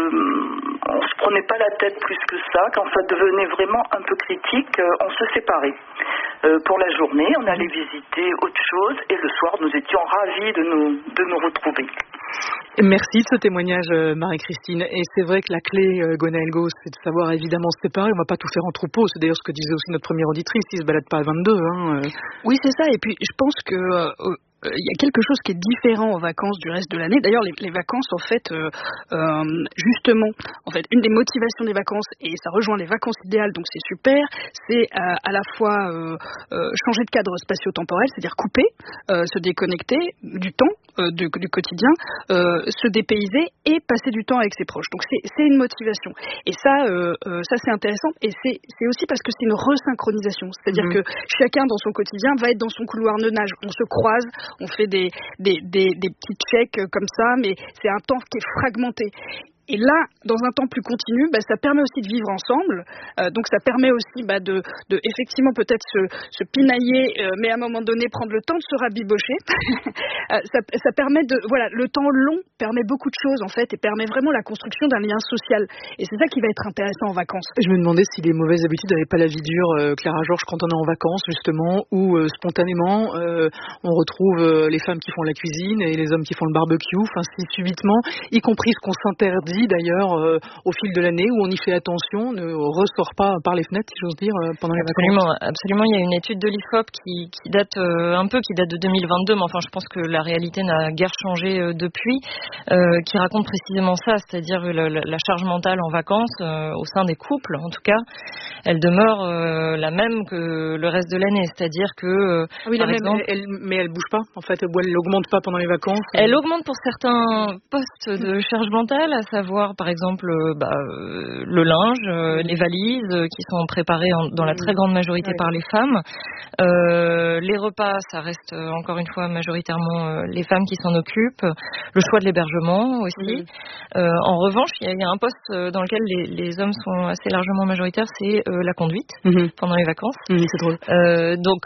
on se prenait pas la tête plus que ça. Quand ça devenait vraiment un peu critique, on se séparait. Pour la journée, on allait visiter autre chose, et le soir, nous étions ravis de nous retrouver. Merci de ce témoignage, Marie-Christine. Et c'est vrai que la clé, Gwenaëlle Gause, c'est de savoir évidemment se séparer. On ne va pas tout faire en troupeau. C'est d'ailleurs ce que disait aussi notre première auditrice. Ils ne se baladent pas à 22. Oui, c'est ça. Et puis, je pense que il y a quelque chose qui est différent aux vacances du reste de l'année. D'ailleurs, les vacances, en fait, justement, en fait, une des motivations des vacances, et ça rejoint les vacances idéales, donc c'est super, c'est à la fois changer de cadre spatio-temporel, c'est-à-dire couper, se déconnecter du temps, du quotidien, se dépayser et passer du temps avec ses proches. Donc c'est une motivation. Et ça c'est intéressant. Et c'est aussi parce que c'est une resynchronisation. C'est-à-dire que chacun dans son quotidien va être dans son couloir de nage. On se croise, on fait des petits checks comme ça, mais c'est un temps qui est fragmenté. Et là, dans un temps plus continu, ça permet aussi de vivre ensemble. Donc ça permet aussi de effectivement peut-être se pinailler, mais à un moment donné prendre le temps de se rabibocher. Ça permet le temps long permet beaucoup de choses en fait, et permet vraiment la construction d'un lien social. Et c'est ça qui va être intéressant en vacances. Je me demandais si les mauvaises habitudes n'avaient pas la vie dure, Clara Georges, quand on est en vacances justement, où spontanément on retrouve les femmes qui font la cuisine et les hommes qui font le barbecue. Enfin, si subitement, y compris ce qu'on s'interdit d'ailleurs au fil de l'année, où on y fait attention, ne ressort pas par les fenêtres, si j'ose dire, pendant les vacances. Absolument. Il y a une étude de l'IFOP qui date de 2022, mais enfin je pense que la réalité n'a guère changé depuis, qui raconte précisément ça, c'est-à-dire la charge mentale en vacances, au sein des couples en tout cas, elle demeure la même que le reste de l'année, c'est-à-dire que par exemple, mais elle bouge pas en fait, elle augmente pas pendant les vacances. Elle augmente pour certains postes de charge mentale, à savoir par exemple le linge, les valises qui sont préparées dans la très grande majorité par les femmes. Les repas, ça reste encore une fois majoritairement les femmes qui s'en occupent. Le choix de l'hébergement aussi. En revanche, il y a un poste dans lequel les hommes sont assez largement majoritaires, c'est la conduite pendant les vacances. C'est drôle. Donc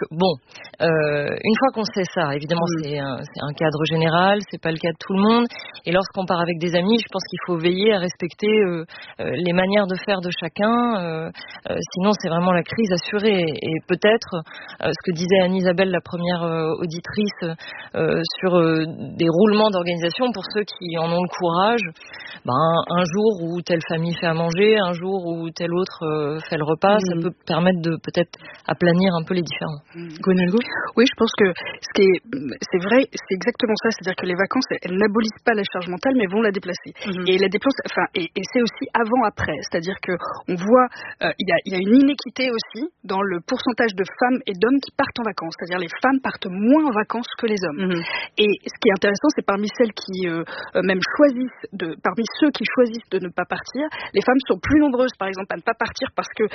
une fois qu'on sait ça, évidemment c'est un cadre général, c'est pas le cas de tout le monde. Et lorsqu'on part avec des amis, je pense qu'il faut veiller à respecter les manières de faire de chacun, sinon c'est vraiment la crise assurée. Et peut-être ce que disait Anne-Isabelle, la première auditrice, sur des roulements d'organisation pour ceux qui en ont le courage, un jour où telle famille fait à manger, un jour où tel autre fait le repas, ça peut permettre de peut-être aplanir un peu les différends. Gwenaëlle Gause ? Oui, je pense que c'est vrai, c'est exactement ça, c'est-à-dire que les vacances, elles n'abolissent pas la charge mentale, mais vont la déplacer. Et la déplace, et c'est aussi avant-après, c'est-à-dire que on voit, il y a une inéquité aussi dans le pourcentage de femmes et d'hommes qui partent en vacances, c'est-à-dire les femmes partent moins en vacances que les hommes. Et ce qui est intéressant, c'est parmi celles qui même parmi ceux qui choisissent de ne pas partir, les femmes sont plus nombreuses, par exemple, à ne pas partir parce que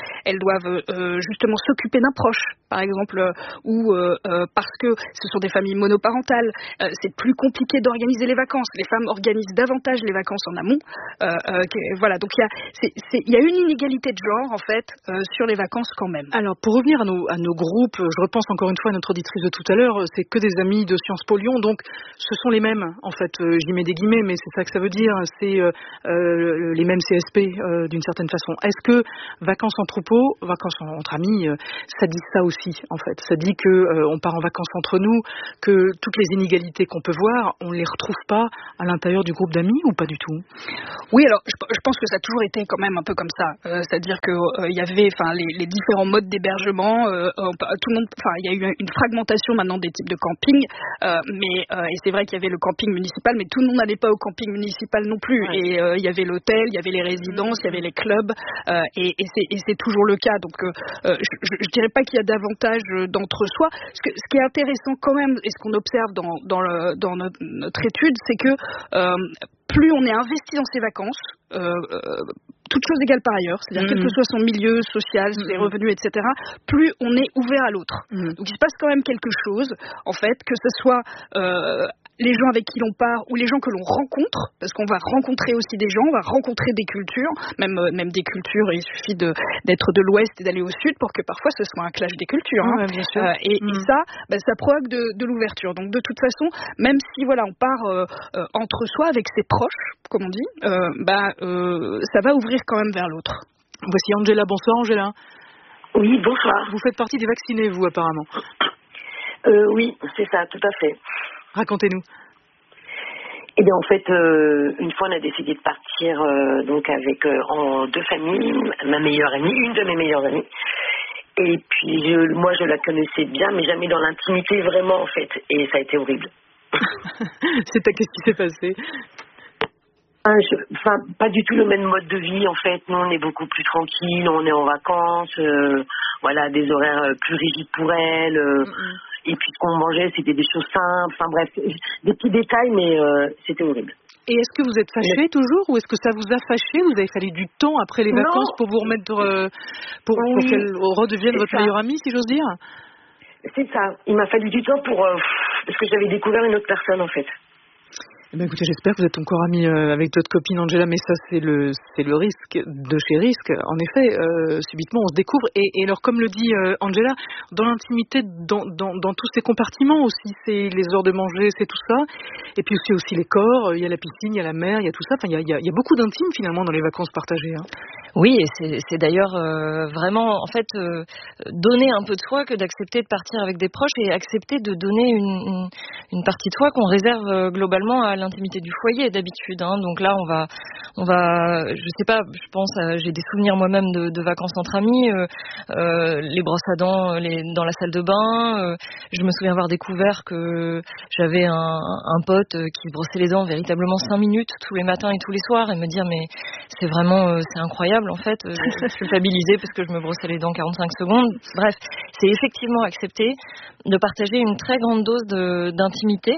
elles doivent justement s'occuper d'un proche, par exemple, ou parce que ce sont des familles monoparentales, c'est plus compliqué d'organiser les vacances. Les femmes organisent davantage les vacances en amont. Voilà, donc il y a une inégalité de genre en fait sur les vacances quand même. Alors pour revenir à nos groupes, je repense encore une fois à notre auditrice de tout à l'heure, c'est que des amis de Sciences Po Lyon, donc ce sont les mêmes en fait, j'y mets des guillemets, mais c'est ça que ça veut dire, c'est les mêmes CSP d'une certaine façon. Est-ce que vacances en troupeau, vacances entre amis, ça dit ça aussi en fait, ça dit que on part en vacances entre nous, que toutes les inégalités qu'on peut voir, on les retrouve pas à l'intérieur du groupe d'amis ou pas du tout? Oui, alors je pense que ça a toujours été quand même un peu comme ça, c'est-à-dire que il y avait, enfin, les différents modes d'hébergement, tout le monde, enfin, il y a eu une fragmentation maintenant des types de camping, mais et c'est vrai qu'il y avait le camping municipal, mais tout le monde n'allait pas au camping municipal non plus, ouais. Et il y avait l'hôtel, il y avait les résidences, il y avait les clubs, et c'est toujours le cas. Donc je dirais pas qu'il y a davantage d'entre-soi. Ce qui est intéressant quand même, et ce qu'on observe dans notre étude, c'est que plus on est investi dans ses vacances, toutes choses égales par ailleurs, c'est-à-dire quel que soit son milieu social, ses revenus, etc., plus on est ouvert à l'autre. Donc il se passe quand même quelque chose, en fait, que ce soit les gens avec qui l'on part ou les gens que l'on rencontre, parce qu'on va rencontrer aussi des gens, on va rencontrer des cultures, même des cultures, il suffit d'être de l'Ouest et d'aller au Sud pour que parfois ce soit un clash des cultures. Hein. Bien sûr. Et ça, ça provoque de l'ouverture. Donc de toute façon, même si voilà, on part entre soi avec ses proches, comme on dit, ça va ouvrir quand même vers l'autre. Voici Angela. Bonsoir Angela. Oui, bonsoir. Vous faites partie des vaccinés, vous, apparemment. Oui, c'est ça, tout à fait. Racontez-nous. Eh bien, en fait, une fois, on a décidé de partir donc avec en deux familles, ma meilleure amie, une de mes meilleures amies. Et puis, moi, je la connaissais bien, mais jamais dans l'intimité, vraiment, en fait. Et ça a été horrible. Qu'est-ce qui s'est passé? Pas du tout le même mode de vie, en fait. Nous, on est beaucoup plus tranquille, on est en vacances, voilà, des horaires plus rigides pour elle. Et puis, ce qu'on mangeait, c'était des choses simples. Enfin, bref, des petits détails, mais c'était horrible. Et est-ce que vous êtes fâchée toujours, ou est-ce que ça vous a fâché? Vous avez fallu du temps après les vacances pour vous remettre, pour qu'elle redevienne votre meilleure amie, si j'ose dire? C'est ça. Il m'a fallu du temps parce que j'avais découvert une autre personne, en fait. Eh bien, écoutez, j'espère que vous êtes encore amie avec votre copine Angela, mais ça, c'est le risque de chez risque. En effet, subitement, on se découvre. Et alors, comme le dit Angela, dans l'intimité, dans tous ces compartiments aussi, c'est les heures de manger, c'est tout ça. Et puis aussi les corps, il y a la piscine, il y a la mer, il y a tout ça. Enfin, il y a beaucoup d'intime, finalement, dans les vacances partagées. Hein. Oui, et c'est d'ailleurs vraiment, en fait, donner un peu de soi que d'accepter de partir avec des proches et accepter de donner une partie de soi qu'on réserve globalement à l'intimité du foyer d'habitude. Hein. Donc là, on va, je sais pas, je pense, j'ai des souvenirs moi-même de vacances entre amis, les brosses à dents dans la salle de bain. Je me souviens avoir découvert que j'avais un pote qui se brossait les dents véritablement 5 minutes tous les matins et tous les soirs, et me dire mais c'est vraiment, c'est incroyable en fait. Je culpabilisais parce que je me brossais les dents 45 secondes. Bref, c'est effectivement accepter de partager une très grande dose d'intimité.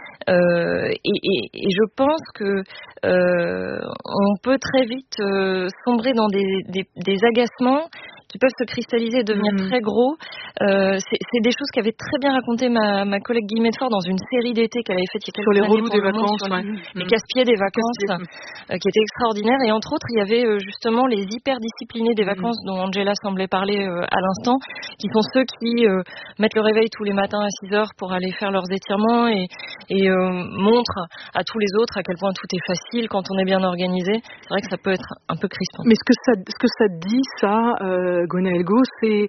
Et je pense que on peut très vite sombrer dans des agacements qui peuvent se cristalliser et devenir très gros. C'est des choses qu'avait très bien raconté ma collègue Guillemette Fort dans une série d'été qu'elle avait faite il y a quelques années. Sur les relous des vacances, les casse-pieds des vacances, qui étaient extraordinaires. Et entre autres, il y avait justement les hyper disciplinés des vacances dont Angela semblait parler à l'instant, qui sont ceux qui mettent le réveil tous les matins à 6 heures pour aller faire leurs étirements et montrent à tous les autres à quel point tout est facile quand on est bien organisé. C'est vrai que ça peut être un peu crispant. Mais ce que ça dit, ça, Gwenaëlle Elgo, c'est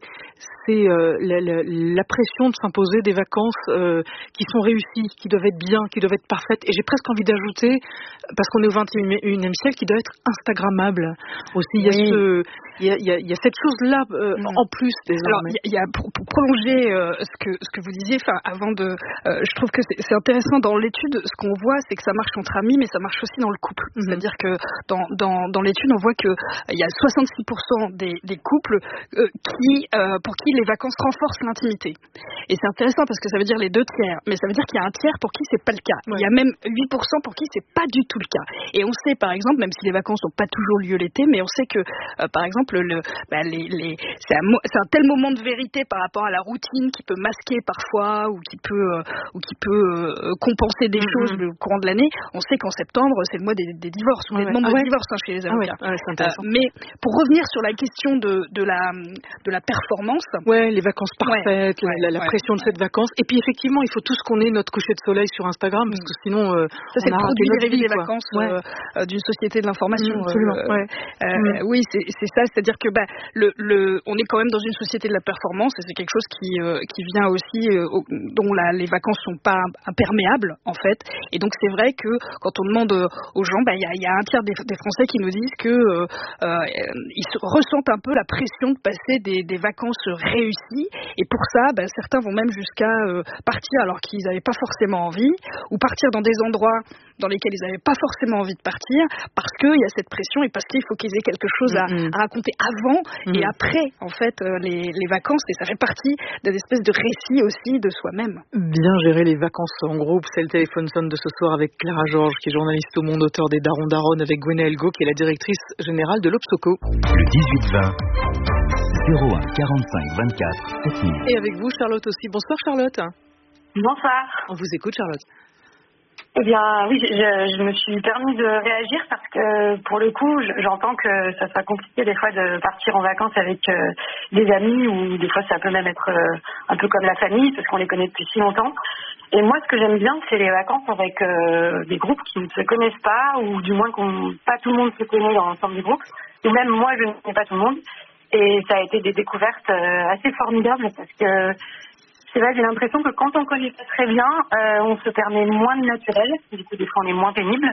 la pression de s'imposer des vacances qui sont réussies, qui doivent être bien, qui doivent être parfaites. Et j'ai presque envie d'ajouter, parce qu'on est au 21e siècle, qui doit être instagrammable aussi. Il y a cette chose-là en plus désormais. Alors, il y a pour prolonger ce que vous disiez, avant de, je trouve que c'est intéressant dans l'étude. Ce qu'on voit, c'est que ça marche entre amis, mais ça marche aussi dans le couple. C'est-à-dire que dans l'étude, on voit que il y a 66% des couples pour qui les vacances renforcent l'intimité. Et c'est intéressant parce que ça veut dire les 2 tiers, mais ça veut dire qu'il y a un tiers pour qui c'est pas le cas. Ouais. Il y a même 8% pour qui c'est pas du tout le cas. Et on sait par exemple, même si les vacances n'ont pas toujours lieu l'été, mais on sait que par exemple c'est un tel moment de vérité par rapport à la routine qui peut masquer parfois ou qui peut compenser des choses le courant de l'année. On sait qu'en septembre c'est le mois des divorces, ou des demandes de divorce chez les avocats. Mais pour revenir sur la question de la performance. Ouais, les vacances parfaites, la pression de cette vacances. Et puis effectivement, il faut tous qu'on ait notre coucher de soleil sur Instagram, parce que sinon, ça c'est le produit dérivé des vacances d'une société de l'information. Oui, c'est ça. C'est-à-dire que on est quand même dans une société de la performance, et c'est quelque chose qui vient aussi dont les vacances sont pas imperméables en fait. Et donc c'est vrai que quand on demande aux gens, il y a un tiers des Français qui nous disent que ils ressentent un peu la pression de passer des vacances réussies, et pour ça certains vont même jusqu'à partir alors qu'ils n'avaient pas forcément envie, ou partir dans des endroits dans lesquels ils n'avaient pas forcément envie de partir, parce qu'il y a cette pression et parce qu'il faut qu'ils aient quelque chose à raconter avant et après en fait les vacances, et ça fait partie d'une espèce de récit aussi de soi-même. Bien gérer les vacances en groupe, c'est le téléphone sonne de ce soir avec Clara Georges, qui est journaliste au Monde, auteur des Darons Daronnes, avec Gwenaëlle Elgo, qui est la directrice générale de l'Obsoco. Le 18-20, 01 45 24 7000. Et avec vous, Charlotte aussi. Bonsoir Charlotte. Bonsoir. On vous écoute Charlotte. Eh bien oui, je me suis permis de réagir parce que pour le coup, j'entends que ça soit compliqué des fois de partir en vacances avec des amis, ou des fois ça peut même être un peu comme la famille parce qu'on les connaît depuis si longtemps. Et moi, ce que j'aime bien, c'est les vacances avec des groupes qui ne se connaissent pas, ou du moins pas tout le monde se connaît dans l'ensemble du groupe, ou même moi je ne connais pas tout le monde. Et ça a été des découvertes assez formidables parce que c'est vrai, j'ai l'impression que quand on connaît pas très bien, on se permet moins de naturel. Du coup, des fois, on est moins pénible.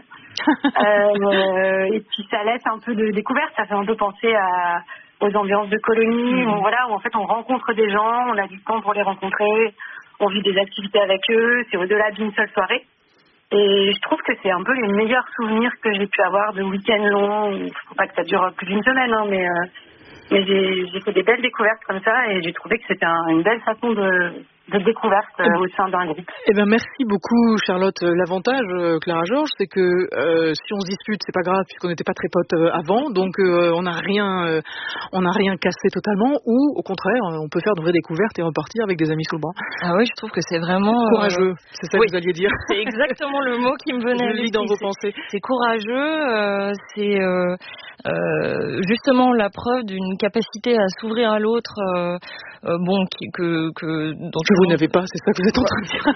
Et puis, ça laisse un peu de découverte. Ça fait un peu penser aux ambiances de colonie, où en fait, on rencontre des gens, on a du temps pour les rencontrer, on vit des activités avec eux. C'est au-delà d'une seule soirée. Et je trouve que c'est un peu les meilleurs souvenirs que j'ai pu avoir de week-end long. Il ne faut pas que ça dure plus d'une semaine, mais j'ai fait des belles découvertes comme ça, et j'ai trouvé que c'était une belle façon de découverte au sein d'un groupe. Eh bien, merci beaucoup, Charlotte. L'avantage, Clara Georges, c'est que si on se dispute, c'est pas grave puisqu'on n'était pas très potes avant, donc on n'a rien cassé totalement, ou au contraire, on peut faire de vraies découvertes et repartir avec des amis sous le bras. Ah oui, je trouve que c'est vraiment courageux. C'est ça que vous alliez dire. C'est exactement le mot qui me venait à l'esprit. Dans vos pensées. C'est courageux. C'est justement la preuve d'une capacité à s'ouvrir à l'autre. Que vous n'avez pas, c'est ça que vous êtes en train de dire.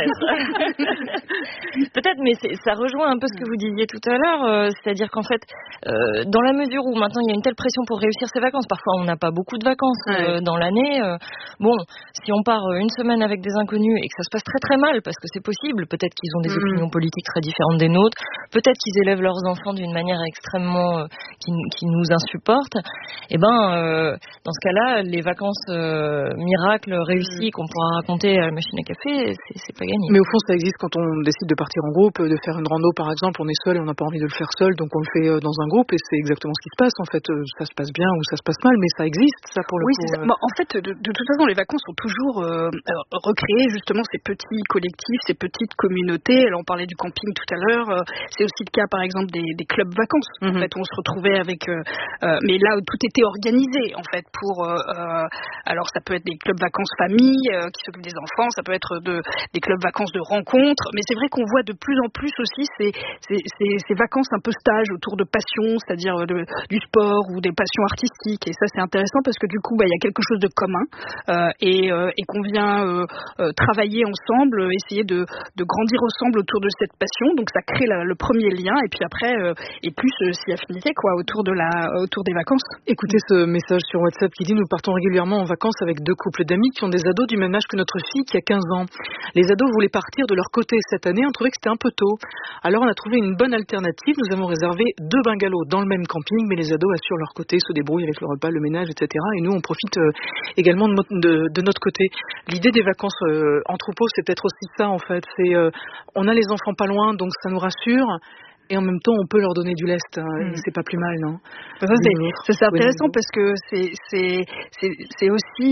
Peut-être, mais ça rejoint un peu ce que vous disiez tout à l'heure, c'est-à-dire qu'en fait, dans la mesure où maintenant il y a une telle pression pour réussir ses vacances, parfois on n'a pas beaucoup de vacances dans l'année, si on part une semaine avec des inconnus et que ça se passe très très mal, parce que c'est possible, peut-être qu'ils ont des opinions politiques très différentes des nôtres, peut-être qu'ils élèvent leurs enfants d'une manière extrêmement qui nous insupporte, et dans ce cas-là, les vacances miracles réussis qu'on pourra raconter à la machine à café, c'est pas gagné. Mais au fond, ça existe quand on décide de partir en groupe, de faire une rando par exemple, on est seul et on n'a pas envie de le faire seul, donc on le fait dans un groupe, et c'est exactement ce qui se passe en fait. Ça se passe bien ou ça se passe mal, mais ça existe, ça, pour le coup. C'est ça. En fait, de toute façon, les vacances ont toujours recréé justement ces petits collectifs, ces petites communautés. Alors, on parlait du camping tout à l'heure, c'est aussi le cas par exemple des clubs vacances, en fait, où on se retrouvait avec mais là où tout était organisé en fait pour alors ça peut être des clubs vacances famille qui s'occupent des enfants, ça peut être des clubs vacances de rencontres, mais c'est vrai qu'on voit de plus en plus aussi ces vacances un peu stage autour de passions, c'est-à-dire du sport ou des passions artistiques, et ça c'est intéressant parce que du coup il y a quelque chose de commun et qu'on vient travailler ensemble, essayer de grandir ensemble autour de cette passion, donc ça crée le premier lien, et puis après et plus si affinité autour des vacances. Écoutez ce message sur WhatsApp qui dit: nous partons régulièrement en vacances avec 2 couples d'amis qui ont des ados du même âge que notre fille qui a 15 ans. Les ados voulaient partir de leur côté cette année, on trouvait que c'était un peu tôt. Alors on a trouvé une bonne alternative, nous avons réservé 2 bungalows dans le même camping, mais les ados assurent leur côté, se débrouillent avec le repas, le ménage, etc. Et nous on profite également de notre côté. L'idée des vacances en troupeau, c'est peut-être aussi ça en fait, c'est on a les enfants pas loin, donc ça nous rassure. Et en même temps, on peut leur donner du lest. Et c'est pas plus mal, non? C'est intéressant parce que c'est aussi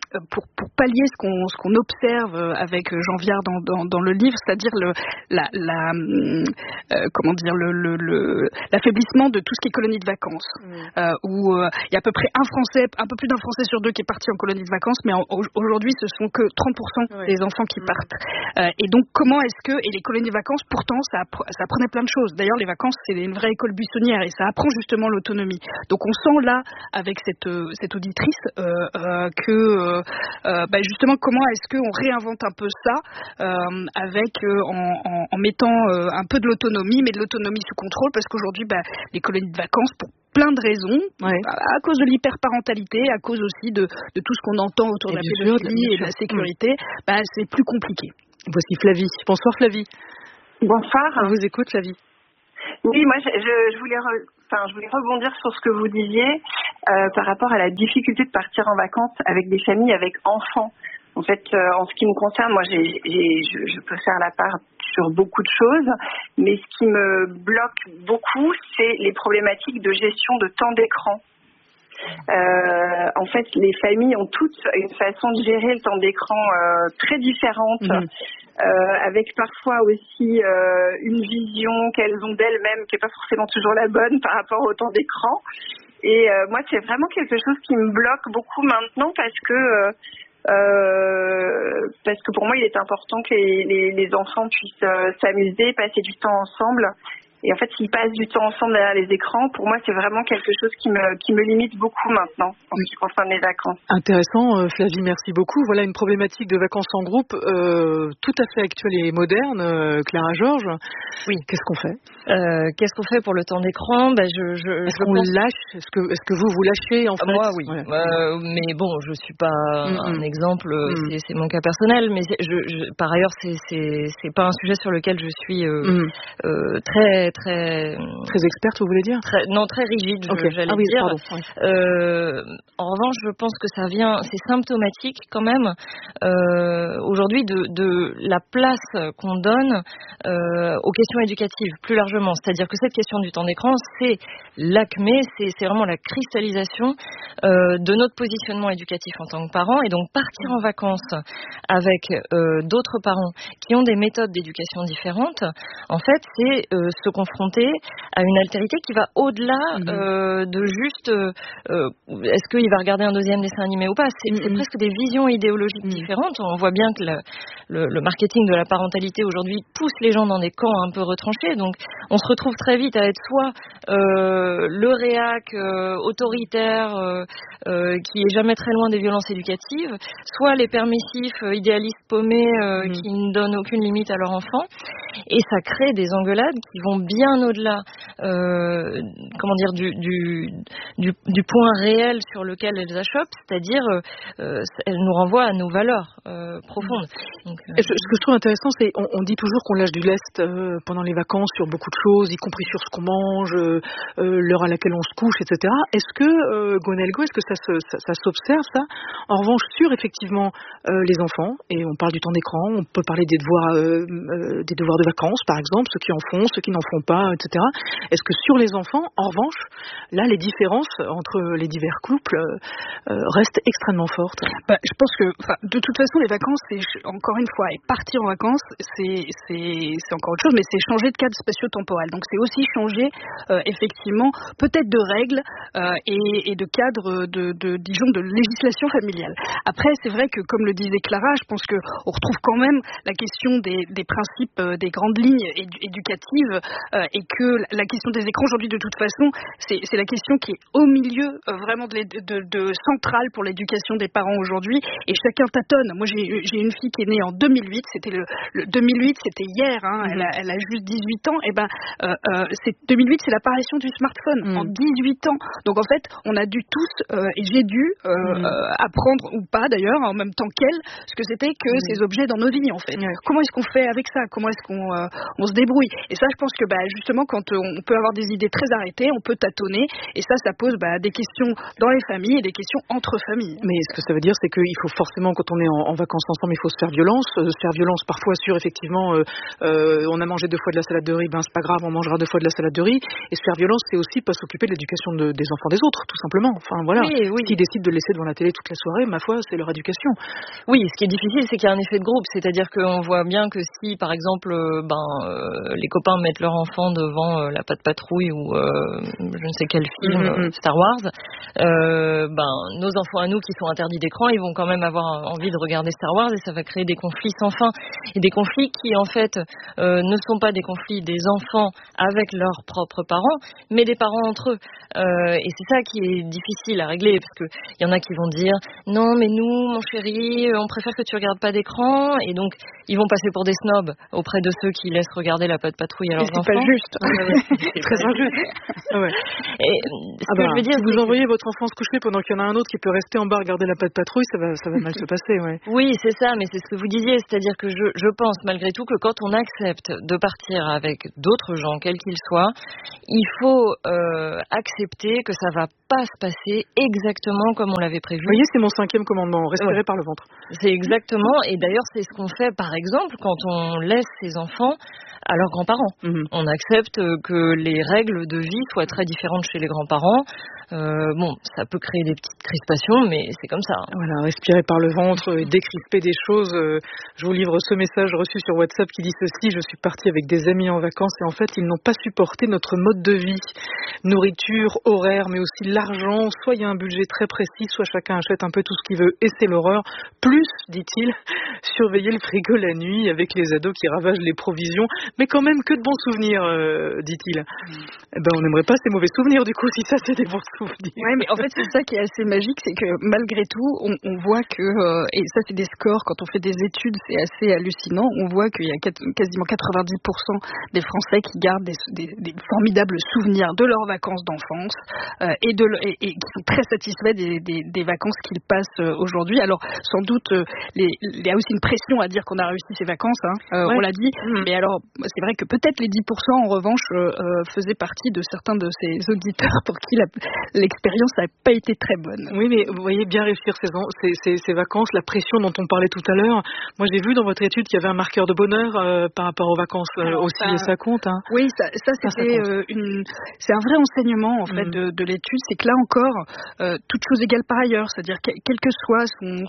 pour pallier ce qu'on observe avec Jean Viard dans le livre, c'est-à-dire l'affaiblissement de tout ce qui est colonie de vacances, où il y a à peu près un peu plus d'un Français sur deux qui est parti en colonie de vacances, mais aujourd'hui ce sont que 30% des enfants qui partent. Et donc comment est-ce que, et les colonies de vacances pourtant ça apprenait plein de choses. D'ailleurs les vacances c'est une vraie école buissonnière et ça apprend justement l'autonomie. Donc on sent là avec cette auditrice que justement comment est-ce qu'on réinvente un peu ça avec en mettant un peu de l'autonomie, mais de l'autonomie sous contrôle, parce qu'aujourd'hui les colonies de vacances pour plein de raisons, à cause de l'hyperparentalité, à cause aussi de tout ce qu'on entend autour de la pédophilie et de la sécurité, c'est plus compliqué. Voici Flavie. Bonsoir Flavie. Bonsoir. On vous écoute Flavie. Oui, moi je voulais rebondir sur ce que vous disiez par rapport à la difficulté de partir en vacances avec des familles avec enfants. En fait, en ce qui me concerne, moi je peux faire la part sur beaucoup de choses, mais ce qui me bloque beaucoup, c'est les problématiques de gestion de temps d'écran. En fait, les familles ont toutes une façon de gérer le temps d'écran très différente, avec parfois aussi une vision qu'elles ont d'elles-mêmes qui n'est pas forcément toujours la bonne par rapport au temps d'écran. Et moi, c'est vraiment quelque chose qui me bloque beaucoup maintenant parce que pour moi, il est important que les enfants puissent s'amuser, passer du temps ensemble. Et en fait, s'ils passent du temps ensemble derrière les écrans, pour moi, c'est vraiment quelque chose qui me limite beaucoup maintenant, en ce qui concerne les vacances. Intéressant, Flavie, merci beaucoup. Voilà une problématique de vacances en groupe tout à fait actuelle et moderne. Clara Georges, oui. Qu'est-ce qu'on fait Qu'est-ce qu'on fait pour le temps d'écran Est-ce qu'on lâche Est-ce que vous lâchez en fait? Moi, oui. Ouais. Mais bon, je suis pas un exemple. C'est mon cas personnel. Mais par ailleurs, c'est pas un sujet sur lequel je suis très experte, vous voulez dire? Très rigide, j'allais dire. Pardon, oui. En revanche, je pense que c'est symptomatique quand même aujourd'hui de la place qu'on donne aux questions éducatives plus largement. C'est-à-dire que cette question du temps d'écran, c'est l'acmé, c'est vraiment la cristallisation de notre positionnement éducatif en tant que parents. Et donc partir en vacances avec d'autres parents qui ont des méthodes d'éducation différentes, en fait, c'est se confronter à une altérité qui va au-delà de juste est-ce qu'il va regarder un deuxième dessin animé ou pas. C'est presque des visions idéologiques différentes. On voit bien que le marketing de la parentalité aujourd'hui pousse les gens dans des camps un peu retranchés. Donc on se retrouve très vite à être soit le réac autoritaire qui est jamais très loin des violences éducatives, soit les permissifs idéalistes paumés qui ne donnent aucune limite à leur enfant. Et ça crée des engueulades qui vont bien au-delà du point réel sur lequel elles achoppent, c'est-à-dire elles nous renvoient à nos valeurs profondes. Donc, ce que je trouve intéressant, c'est on dit toujours qu'on lâche du lest pendant les vacances sur beaucoup de choses, y compris sur ce qu'on mange, l'heure à laquelle on se couche, etc. Est-ce que Gonelgo, est-ce que ça s'observe ça? En revanche, sur effectivement les enfants, et on parle du temps d'écran, on peut parler des devoirs de vacances, par exemple, ceux qui en font, ceux qui n'en font pas, etc. Est-ce que sur les enfants, en revanche, là, les différences entre les divers couples restent extrêmement fortes? Je pense que, de toute façon, les vacances, c'est encore une fois, et partir en vacances, c'est encore autre chose, mais c'est changer de cadre spatio-temporel. Donc, c'est aussi changer, effectivement, peut-être de règles et de cadre de législation familiale. Après, c'est vrai que, comme le disait Clara, je pense qu'on retrouve quand même la question des principes, des grandes lignes éducatives, et que la question des écrans aujourd'hui, de toute façon, c'est la question qui est au milieu vraiment de centrale pour l'éducation des parents aujourd'hui, et chacun tâtonne. Moi, j'ai une fille qui est née en 2008, c'était le 2008, c'était hier, hein, elle a juste 18 ans, et 2008, c'est l'apparition du smartphone en 18 ans. Donc en fait, on a dû tous, et j'ai dû apprendre, ou pas d'ailleurs, en même temps qu'elle, ce que c'était que ces objets dans nos vies, en fait. Comment est-ce qu'on fait avec ça? Comment est-ce qu'on se débrouille? Et ça, je pense que justement, quand on peut avoir des idées très arrêtées, on peut tâtonner, et ça pose des questions dans les familles et des questions entre familles. Mais ce que ça veut dire, c'est qu'il faut forcément, quand on est en vacances ensemble, il faut se faire violence. Parfois sur, effectivement, on a mangé 2 fois de la salade de riz, c'est pas grave, on mangera 2 fois de la salade de riz. Et se faire violence, c'est aussi pas s'occuper de l'éducation des enfants des autres, tout simplement. Enfin voilà, s'ils décident de laisser devant la télé toute la soirée, ma foi, c'est leur éducation. Oui, ce qui est difficile, c'est qu'il y a un effet de groupe, c'est-à-dire qu'on voit bien que si, par exemple, les copains mettent leur enfant devant La Patte Patrouille ou je ne sais quel film, Star Wars, nos enfants à nous qui sont interdits d'écran, ils vont quand même avoir envie de regarder Star Wars, et ça va créer des conflits sans fin, et des conflits qui en fait ne sont pas des conflits des enfants avec leurs propres parents, mais des parents entre eux, et c'est ça qui est difficile à régler, parce que il y en a qui vont dire non mais nous mon chéri on préfère que tu regardes pas d'écran, et donc ils vont passer pour des snobs auprès de ceux qui laissent regarder La Patte Patrouille à leurs enfants. C'est pas juste. C'est très injuste. Et ce que je veux dire, si vous envoyez votre enfant se coucher pendant qu'il y en a un autre qui peut rester en bas regarder La Patte Patrouille, ça va mal se passer. Oui, c'est ça, mais c'est ce que vous disiez, c'est-à-dire que je pense malgré tout que quand on accepte de partir avec d'autres gens, quels qu'ils soient, il faut accepter que ça va pas se passer exactement comme on l'avait prévu. Vous voyez, c'est mon 5e commandement, respirer par le ventre. C'est exactement, et d'ailleurs c'est ce qu'on fait par exemple quand on laisse ses enfants à leurs grands-parents. On accepte que les règles de vie soient très différentes chez les grands-parents. Ça peut créer des petites crispations, mais c'est comme ça. Voilà, respirer par le ventre, décrisper des choses. Je vous livre ce message reçu sur WhatsApp qui dit ceci: je suis partie avec des amis en vacances et en fait ils n'ont pas supporté notre mode de vie. Nourriture, horaire, mais aussi l'argent. Soit il y a un budget très précis, soit chacun achète un peu tout ce qu'il veut et c'est l'horreur. Plus, dit-il, surveiller le frigo la nuit avec les ados qui ravagent les provisions. Mais quand même, que de bons souvenirs, dit-il. On n'aimerait pas ces mauvais souvenirs, du coup, si ça, c'est des bons souvenirs. Oui, mais en fait, c'est ça qui est assez magique, c'est que malgré tout, on voit que, et ça, c'est des scores, quand on fait des études, c'est assez hallucinant, on voit qu'il y a quasiment 90% des Français qui gardent des formidables souvenirs de leurs vacances d'enfance, et qui sont très satisfaits des vacances qu'ils passent aujourd'hui. Alors, sans doute, il y a aussi une pression à dire qu'on a réussi ses vacances, on l'a dit, mais alors, c'est vrai que peut-être les 10% en revanche faisaient partie de certains de ces auditeurs pour qui l'expérience n'a pas été très bonne. Oui, mais vous voyez bien réussir ces vacances, la pression dont on parlait tout à l'heure. Moi, j'ai vu dans votre étude qu'il y avait un marqueur de bonheur par rapport aux vacances aussi, et ça compte. Oui, ça c'était c'est un vrai enseignement en fait de l'étude, c'est que là encore, toute chose égale par ailleurs, c'est-à-dire quel que soit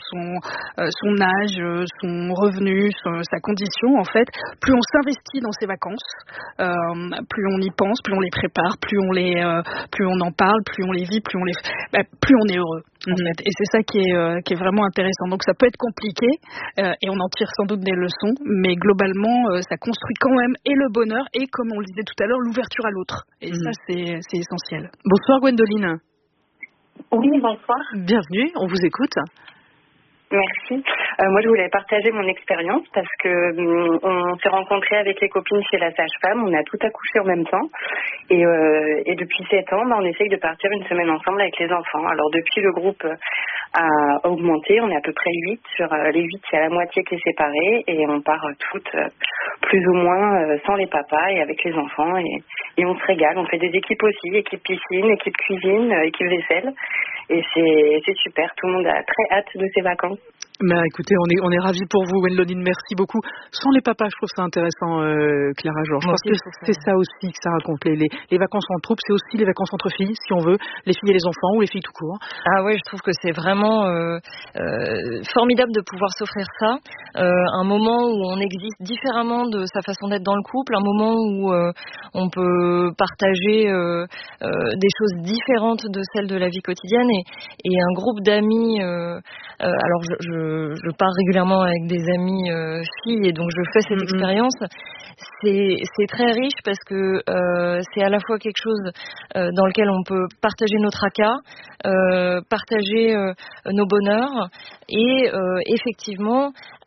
son âge, son revenu, sa condition, en fait, plus on s'investit dans ses vacances, plus on y pense, plus on les prépare, plus on en parle, plus on les vit, plus on est heureux. En fait. Et c'est ça qui est vraiment intéressant. Donc ça peut être compliqué et on en tire sans doute des leçons, mais globalement ça construit quand même et le bonheur et, comme on le disait tout à l'heure, l'ouverture à l'autre. Et ça c'est essentiel. Bonsoir Gwendoline. Oui, bonsoir. Bienvenue, on vous écoute. Merci. Moi, je voulais partager mon expérience parce que on s'est rencontrés avec les copines chez la sage-femme. On a tout accouché en même temps. Et depuis 7 ans, on essaye de partir une semaine ensemble avec les enfants. Alors, depuis, le groupe a augmenté. On est à peu près 8. Sur les 8, il y a la moitié qui est séparée. Et on part toutes plus ou moins sans les papas et avec les enfants. Et on se régale. On fait des équipes aussi. Équipe piscine, équipe cuisine, équipe vaisselle. Et c'est super. Tout le monde a très hâte de ses vacances. Écoutez, on est ravis pour vous, Gwendoline, merci beaucoup. Sans les papas, je trouve ça intéressant, Clara Georges. Je pense que c'est ça aussi que ça raconte. Les vacances en troupe, c'est aussi les vacances entre filles, si on veut, les filles et les enfants, ou les filles tout court. Ah oui, je trouve que c'est vraiment formidable de pouvoir s'offrir ça. Un moment où on existe différemment de sa façon d'être dans le couple, un moment où on peut partager des choses différentes de celles de la vie quotidienne, et un groupe d'amis. Alors je pars régulièrement avec des amis filles, et donc je fais cette expérience. C'est très riche parce que c'est à la fois quelque chose dans lequel on peut partager nos tracas, partager nos bonheurs, et effectivement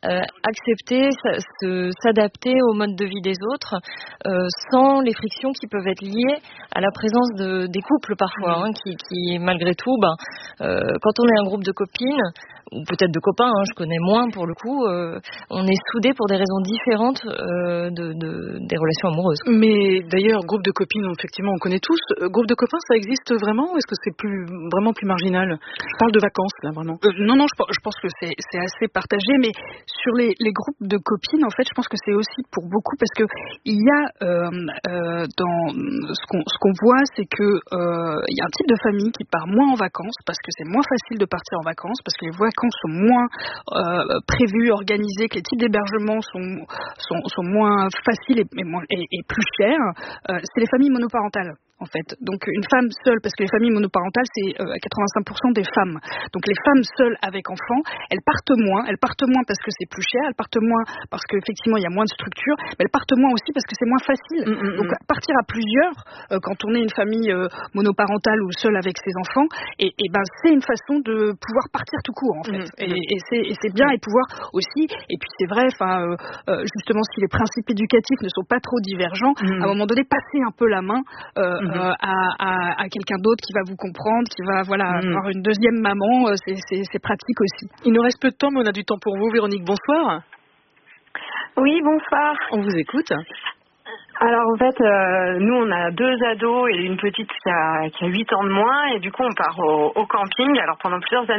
accepter, s'adapter au mode de vie des autres, sans les frictions qui peuvent être liées à la présence des couples parfois, qui malgré tout, quand on est un groupe de copines, ou peut-être de copains, je connais moins pour le coup, on est soudés pour des raisons différentes des relations amoureuses. Mais d'ailleurs, groupe de copines, effectivement, on connaît tous. Groupe de copains, ça existe vraiment ou est-ce que c'est vraiment plus marginal? Je parle de vacances, là, vraiment. Non, je pense que c'est assez partagé, mais sur les groupes de copines, en fait, je pense que c'est aussi pour beaucoup, parce que il y a dans ce qu'on voit, c'est que il y a un type de famille qui part moins en vacances, parce que c'est moins facile de partir en vacances, parce que les vacances sont moins prévues, organisées, que les types d'hébergements sont moins faciles et plus chers. C'est les familles monoparentales. En fait. Donc une femme seule, parce que les familles monoparentales, c'est 85% des femmes. Donc les femmes seules avec enfants, elles partent moins parce que c'est plus cher, elles partent moins parce qu'effectivement il y a moins de structure, mais elles partent moins aussi parce que c'est moins facile. Donc partir à plusieurs, quand on est une famille monoparentale ou seule avec ses enfants, c'est une façon de pouvoir partir tout court en fait. Et c'est bien, et pouvoir aussi, et puis c'est vrai, justement si les principes éducatifs ne sont pas trop divergents, à un moment donné passer un peu la main à quelqu'un d'autre qui va vous comprendre, qui va avoir une deuxième maman, c'est pratique aussi. Il nous reste peu de temps, mais on a du temps pour vous. Véronique, bonsoir. Oui, bonsoir. On vous écoute. Alors en fait, nous on a 2 ados et une petite qui a 8 ans de moins, et du coup on part au camping. Alors pendant plusieurs années